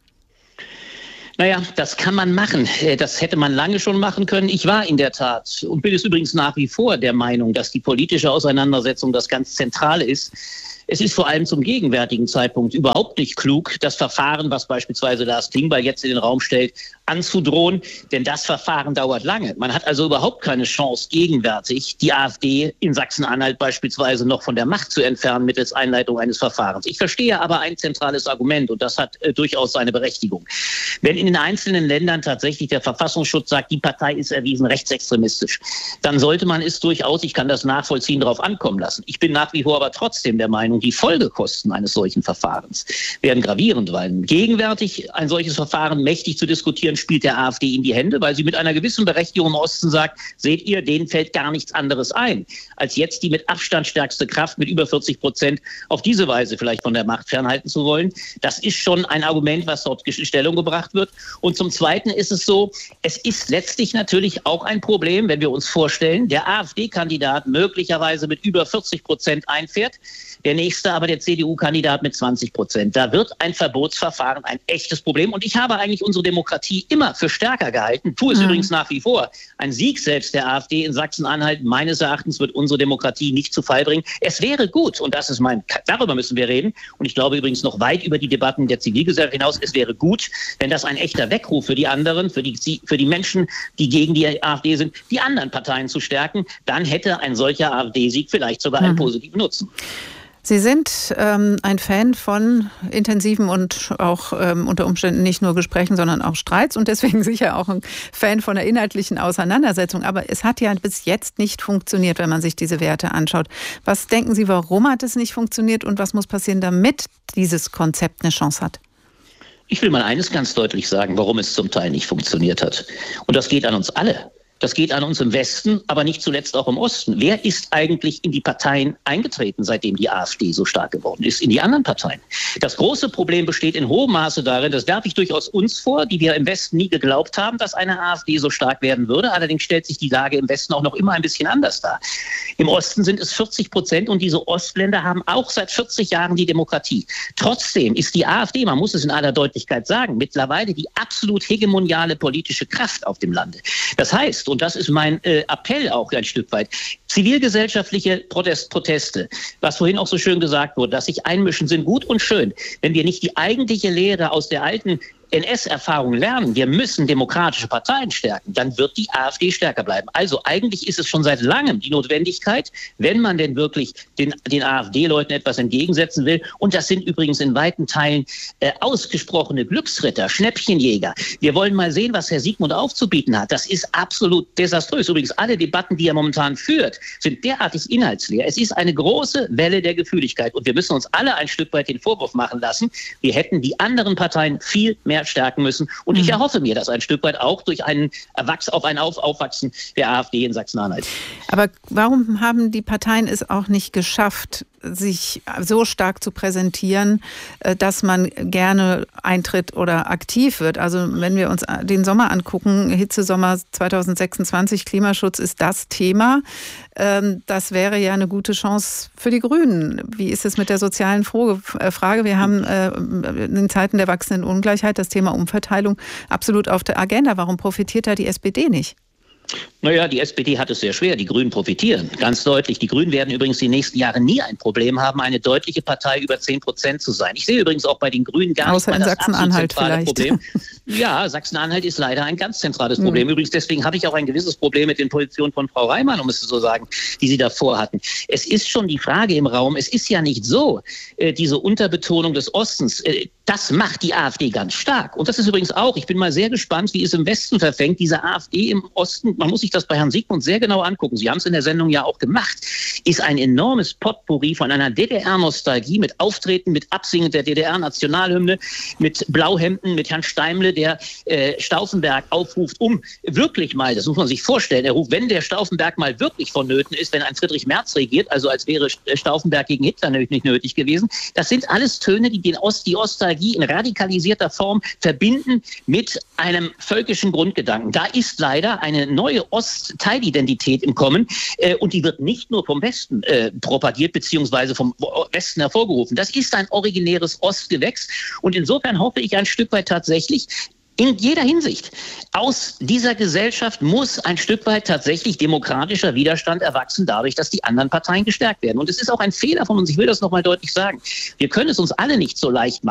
Naja, das kann man machen. Das hätte man lange schon machen können. Ich war in der Tat und bin es übrigens nach wie vor der Meinung, dass die politische Auseinandersetzung das ganz Zentrale ist. Es ist vor allem zum gegenwärtigen Zeitpunkt überhaupt nicht klug, das Verfahren, was beispielsweise Lars Klingbeil jetzt in den Raum stellt, anzudrohen, denn das Verfahren dauert lange. Man hat also überhaupt keine Chance, gegenwärtig die AfD in Sachsen-Anhalt beispielsweise noch von der Macht zu entfernen mittels Einleitung eines Verfahrens. Ich verstehe aber ein zentrales Argument und das hat äh, durchaus seine Berechtigung. Wenn in den einzelnen Ländern tatsächlich der Verfassungsschutz sagt, die Partei ist erwiesen rechtsextremistisch, dann sollte man es durchaus, ich kann das nachvollziehen, darauf ankommen lassen. Ich bin nach wie vor aber trotzdem der Meinung, die Folgekosten eines solchen Verfahrens werden gravierend, weil gegenwärtig ein solches Verfahren mächtig zu diskutieren spielt der AfD in die Hände, weil sie mit einer gewissen Berechtigung im Osten sagt, seht ihr, denen fällt gar nichts anderes ein, als jetzt die mit Abstand stärkste Kraft mit über vierzig Prozent auf diese Weise vielleicht von der Macht fernhalten zu wollen. Das ist schon ein Argument, was dort in Stellung gebracht wird. Und zum Zweiten ist es so, es ist letztlich natürlich auch ein Problem, wenn wir uns vorstellen, der AfD-Kandidat möglicherweise mit über vierzig Prozent einfährt, der nächste aber der C D U-Kandidat mit zwanzig Prozent. Da wird ein Verbotsverfahren ein echtes Problem. Und ich habe eigentlich unsere Demokratie immer für stärker gehalten, tue es mhm. übrigens nach wie vor. Ein Sieg selbst der AfD in Sachsen-Anhalt, meines Erachtens, wird unsere Demokratie nicht zu Fall bringen. Es wäre gut, und das ist mein, darüber müssen wir reden, und ich glaube übrigens noch weit über die Debatten der Zivilgesellschaft hinaus, es wäre gut, wenn das ein echter Weckruf für die anderen, für die, für die Menschen, die gegen die AfD sind, die anderen Parteien zu stärken. Dann hätte ein solcher AfD-Sieg vielleicht sogar einen mhm. positiven Nutzen. Sie sind ähm, ein Fan von intensiven und auch ähm, unter Umständen nicht nur Gesprächen, sondern auch Streits und deswegen sicher auch ein Fan von der inhaltlichen Auseinandersetzung. Aber es hat ja bis jetzt nicht funktioniert, wenn man sich diese Werte anschaut. Was denken Sie, warum hat es nicht funktioniert und was muss passieren, damit dieses Konzept eine Chance hat? Ich will mal eines ganz deutlich sagen, warum es zum Teil nicht funktioniert hat. Und das geht an uns alle. Das geht an uns im Westen, aber nicht zuletzt auch im Osten. Wer ist eigentlich in die Parteien eingetreten, seitdem die AfD so stark geworden ist? In die anderen Parteien. Das große Problem besteht in hohem Maße darin, das werfe ich durchaus uns vor, die wir im Westen nie geglaubt haben, dass eine AfD so stark werden würde. Allerdings stellt sich die Lage im Westen auch noch immer ein bisschen anders dar. Im Osten sind es vierzig Prozent und diese Ostländer haben auch seit vierzig Jahren die Demokratie. Trotzdem ist die AfD, man muss es in aller Deutlichkeit sagen, mittlerweile die absolut hegemoniale politische Kraft auf dem Lande. Das heißt, und das ist mein äh, Appell auch ein Stück weit, zivilgesellschaftliche Protest, Proteste, was vorhin auch so schön gesagt wurde, dass sich einmischen, sind gut und schön. Wenn wir nicht die eigentliche Lehre aus der alten N S-Erfahrung lernen, wir müssen demokratische Parteien stärken, dann wird die AfD stärker bleiben. Also eigentlich ist es schon seit langem die Notwendigkeit, wenn man denn wirklich den, den AfD-Leuten etwas entgegensetzen will, und das sind übrigens in weiten Teilen äh, ausgesprochene Glücksritter, Schnäppchenjäger. Wir wollen mal sehen, was Herr Siegmund aufzubieten hat. Das ist absolut desaströs. Übrigens, alle Debatten, die er momentan führt, sind derartig inhaltsleer. Es ist eine große Welle der Gefühligkeit und wir müssen uns alle ein Stück weit den Vorwurf machen lassen, wir hätten die anderen Parteien viel mehr stärken müssen. Und ich erhoffe mir das ein Stück weit auch durch einen Erwachs- auf ein Auf- Aufwachsen der AfD in Sachsen-Anhalt. Aber warum haben die Parteien es auch nicht geschafft, sich so stark zu präsentieren, dass man gerne eintritt oder aktiv wird? Also wenn wir uns den Sommer angucken, Hitzesommer zwanzig sechsundzwanzig, Klimaschutz ist das Thema. Das wäre ja eine gute Chance für die Grünen. Wie ist es mit der sozialen Frage? Wir haben in Zeiten der wachsenden Ungleichheit das Thema Umverteilung absolut auf der Agenda. Warum profitiert da die S P D nicht? Naja, die S P D hat es sehr schwer. Die Grünen profitieren. Ganz deutlich. Die Grünen werden übrigens die nächsten Jahre nie ein Problem haben, eine deutliche Partei über zehn Prozent zu sein. Ich sehe übrigens auch bei den Grünen gar Außer nicht mal in das Sachsen-Anhalt vielleicht. Problem. Ja, Sachsen-Anhalt ist leider ein ganz zentrales Problem. Mhm. Übrigens, deswegen habe ich auch ein gewisses Problem mit den Positionen von Frau Reimann, um es so sagen, die sie davor hatten. Es ist schon die Frage im Raum, es ist ja nicht so, äh, diese Unterbetonung des Ostens, äh, das macht die AfD ganz stark. Und das ist übrigens auch, ich bin mal sehr gespannt, wie es im Westen verfängt, diese AfD im Osten, man muss sich das bei Herrn Siegmund sehr genau angucken, Sie haben es in der Sendung ja auch gemacht, ist ein enormes Potpourri von einer D D R-Nostalgie mit Auftreten, mit Absingen der D D R-Nationalhymne, mit Blauhemden, mit Herrn Steimle, der äh, Stauffenberg aufruft, um wirklich mal, das muss man sich vorstellen, er ruft, wenn der Stauffenberg mal wirklich vonnöten ist, wenn ein Friedrich Merz regiert, also als wäre Stauffenberg gegen Hitler nicht nötig gewesen. Das sind alles Töne, die den Ost, die Nostalgie in radikalisierter Form verbinden mit einem völkischen Grundgedanken. Da ist leider eine neue Ost-Teilidentität im Kommen äh, und die wird nicht nur vom Westen äh, propagiert beziehungsweise vom Westen hervorgerufen. Das ist ein originäres Ostgewächs und insofern hoffe ich ein Stück weit tatsächlich, in jeder Hinsicht. Aus dieser Gesellschaft muss ein Stück weit tatsächlich demokratischer Widerstand erwachsen, dadurch, dass die anderen Parteien gestärkt werden. Und es ist auch ein Fehler von uns, ich will das nochmal deutlich sagen. Wir können es uns alle nicht so leicht machen.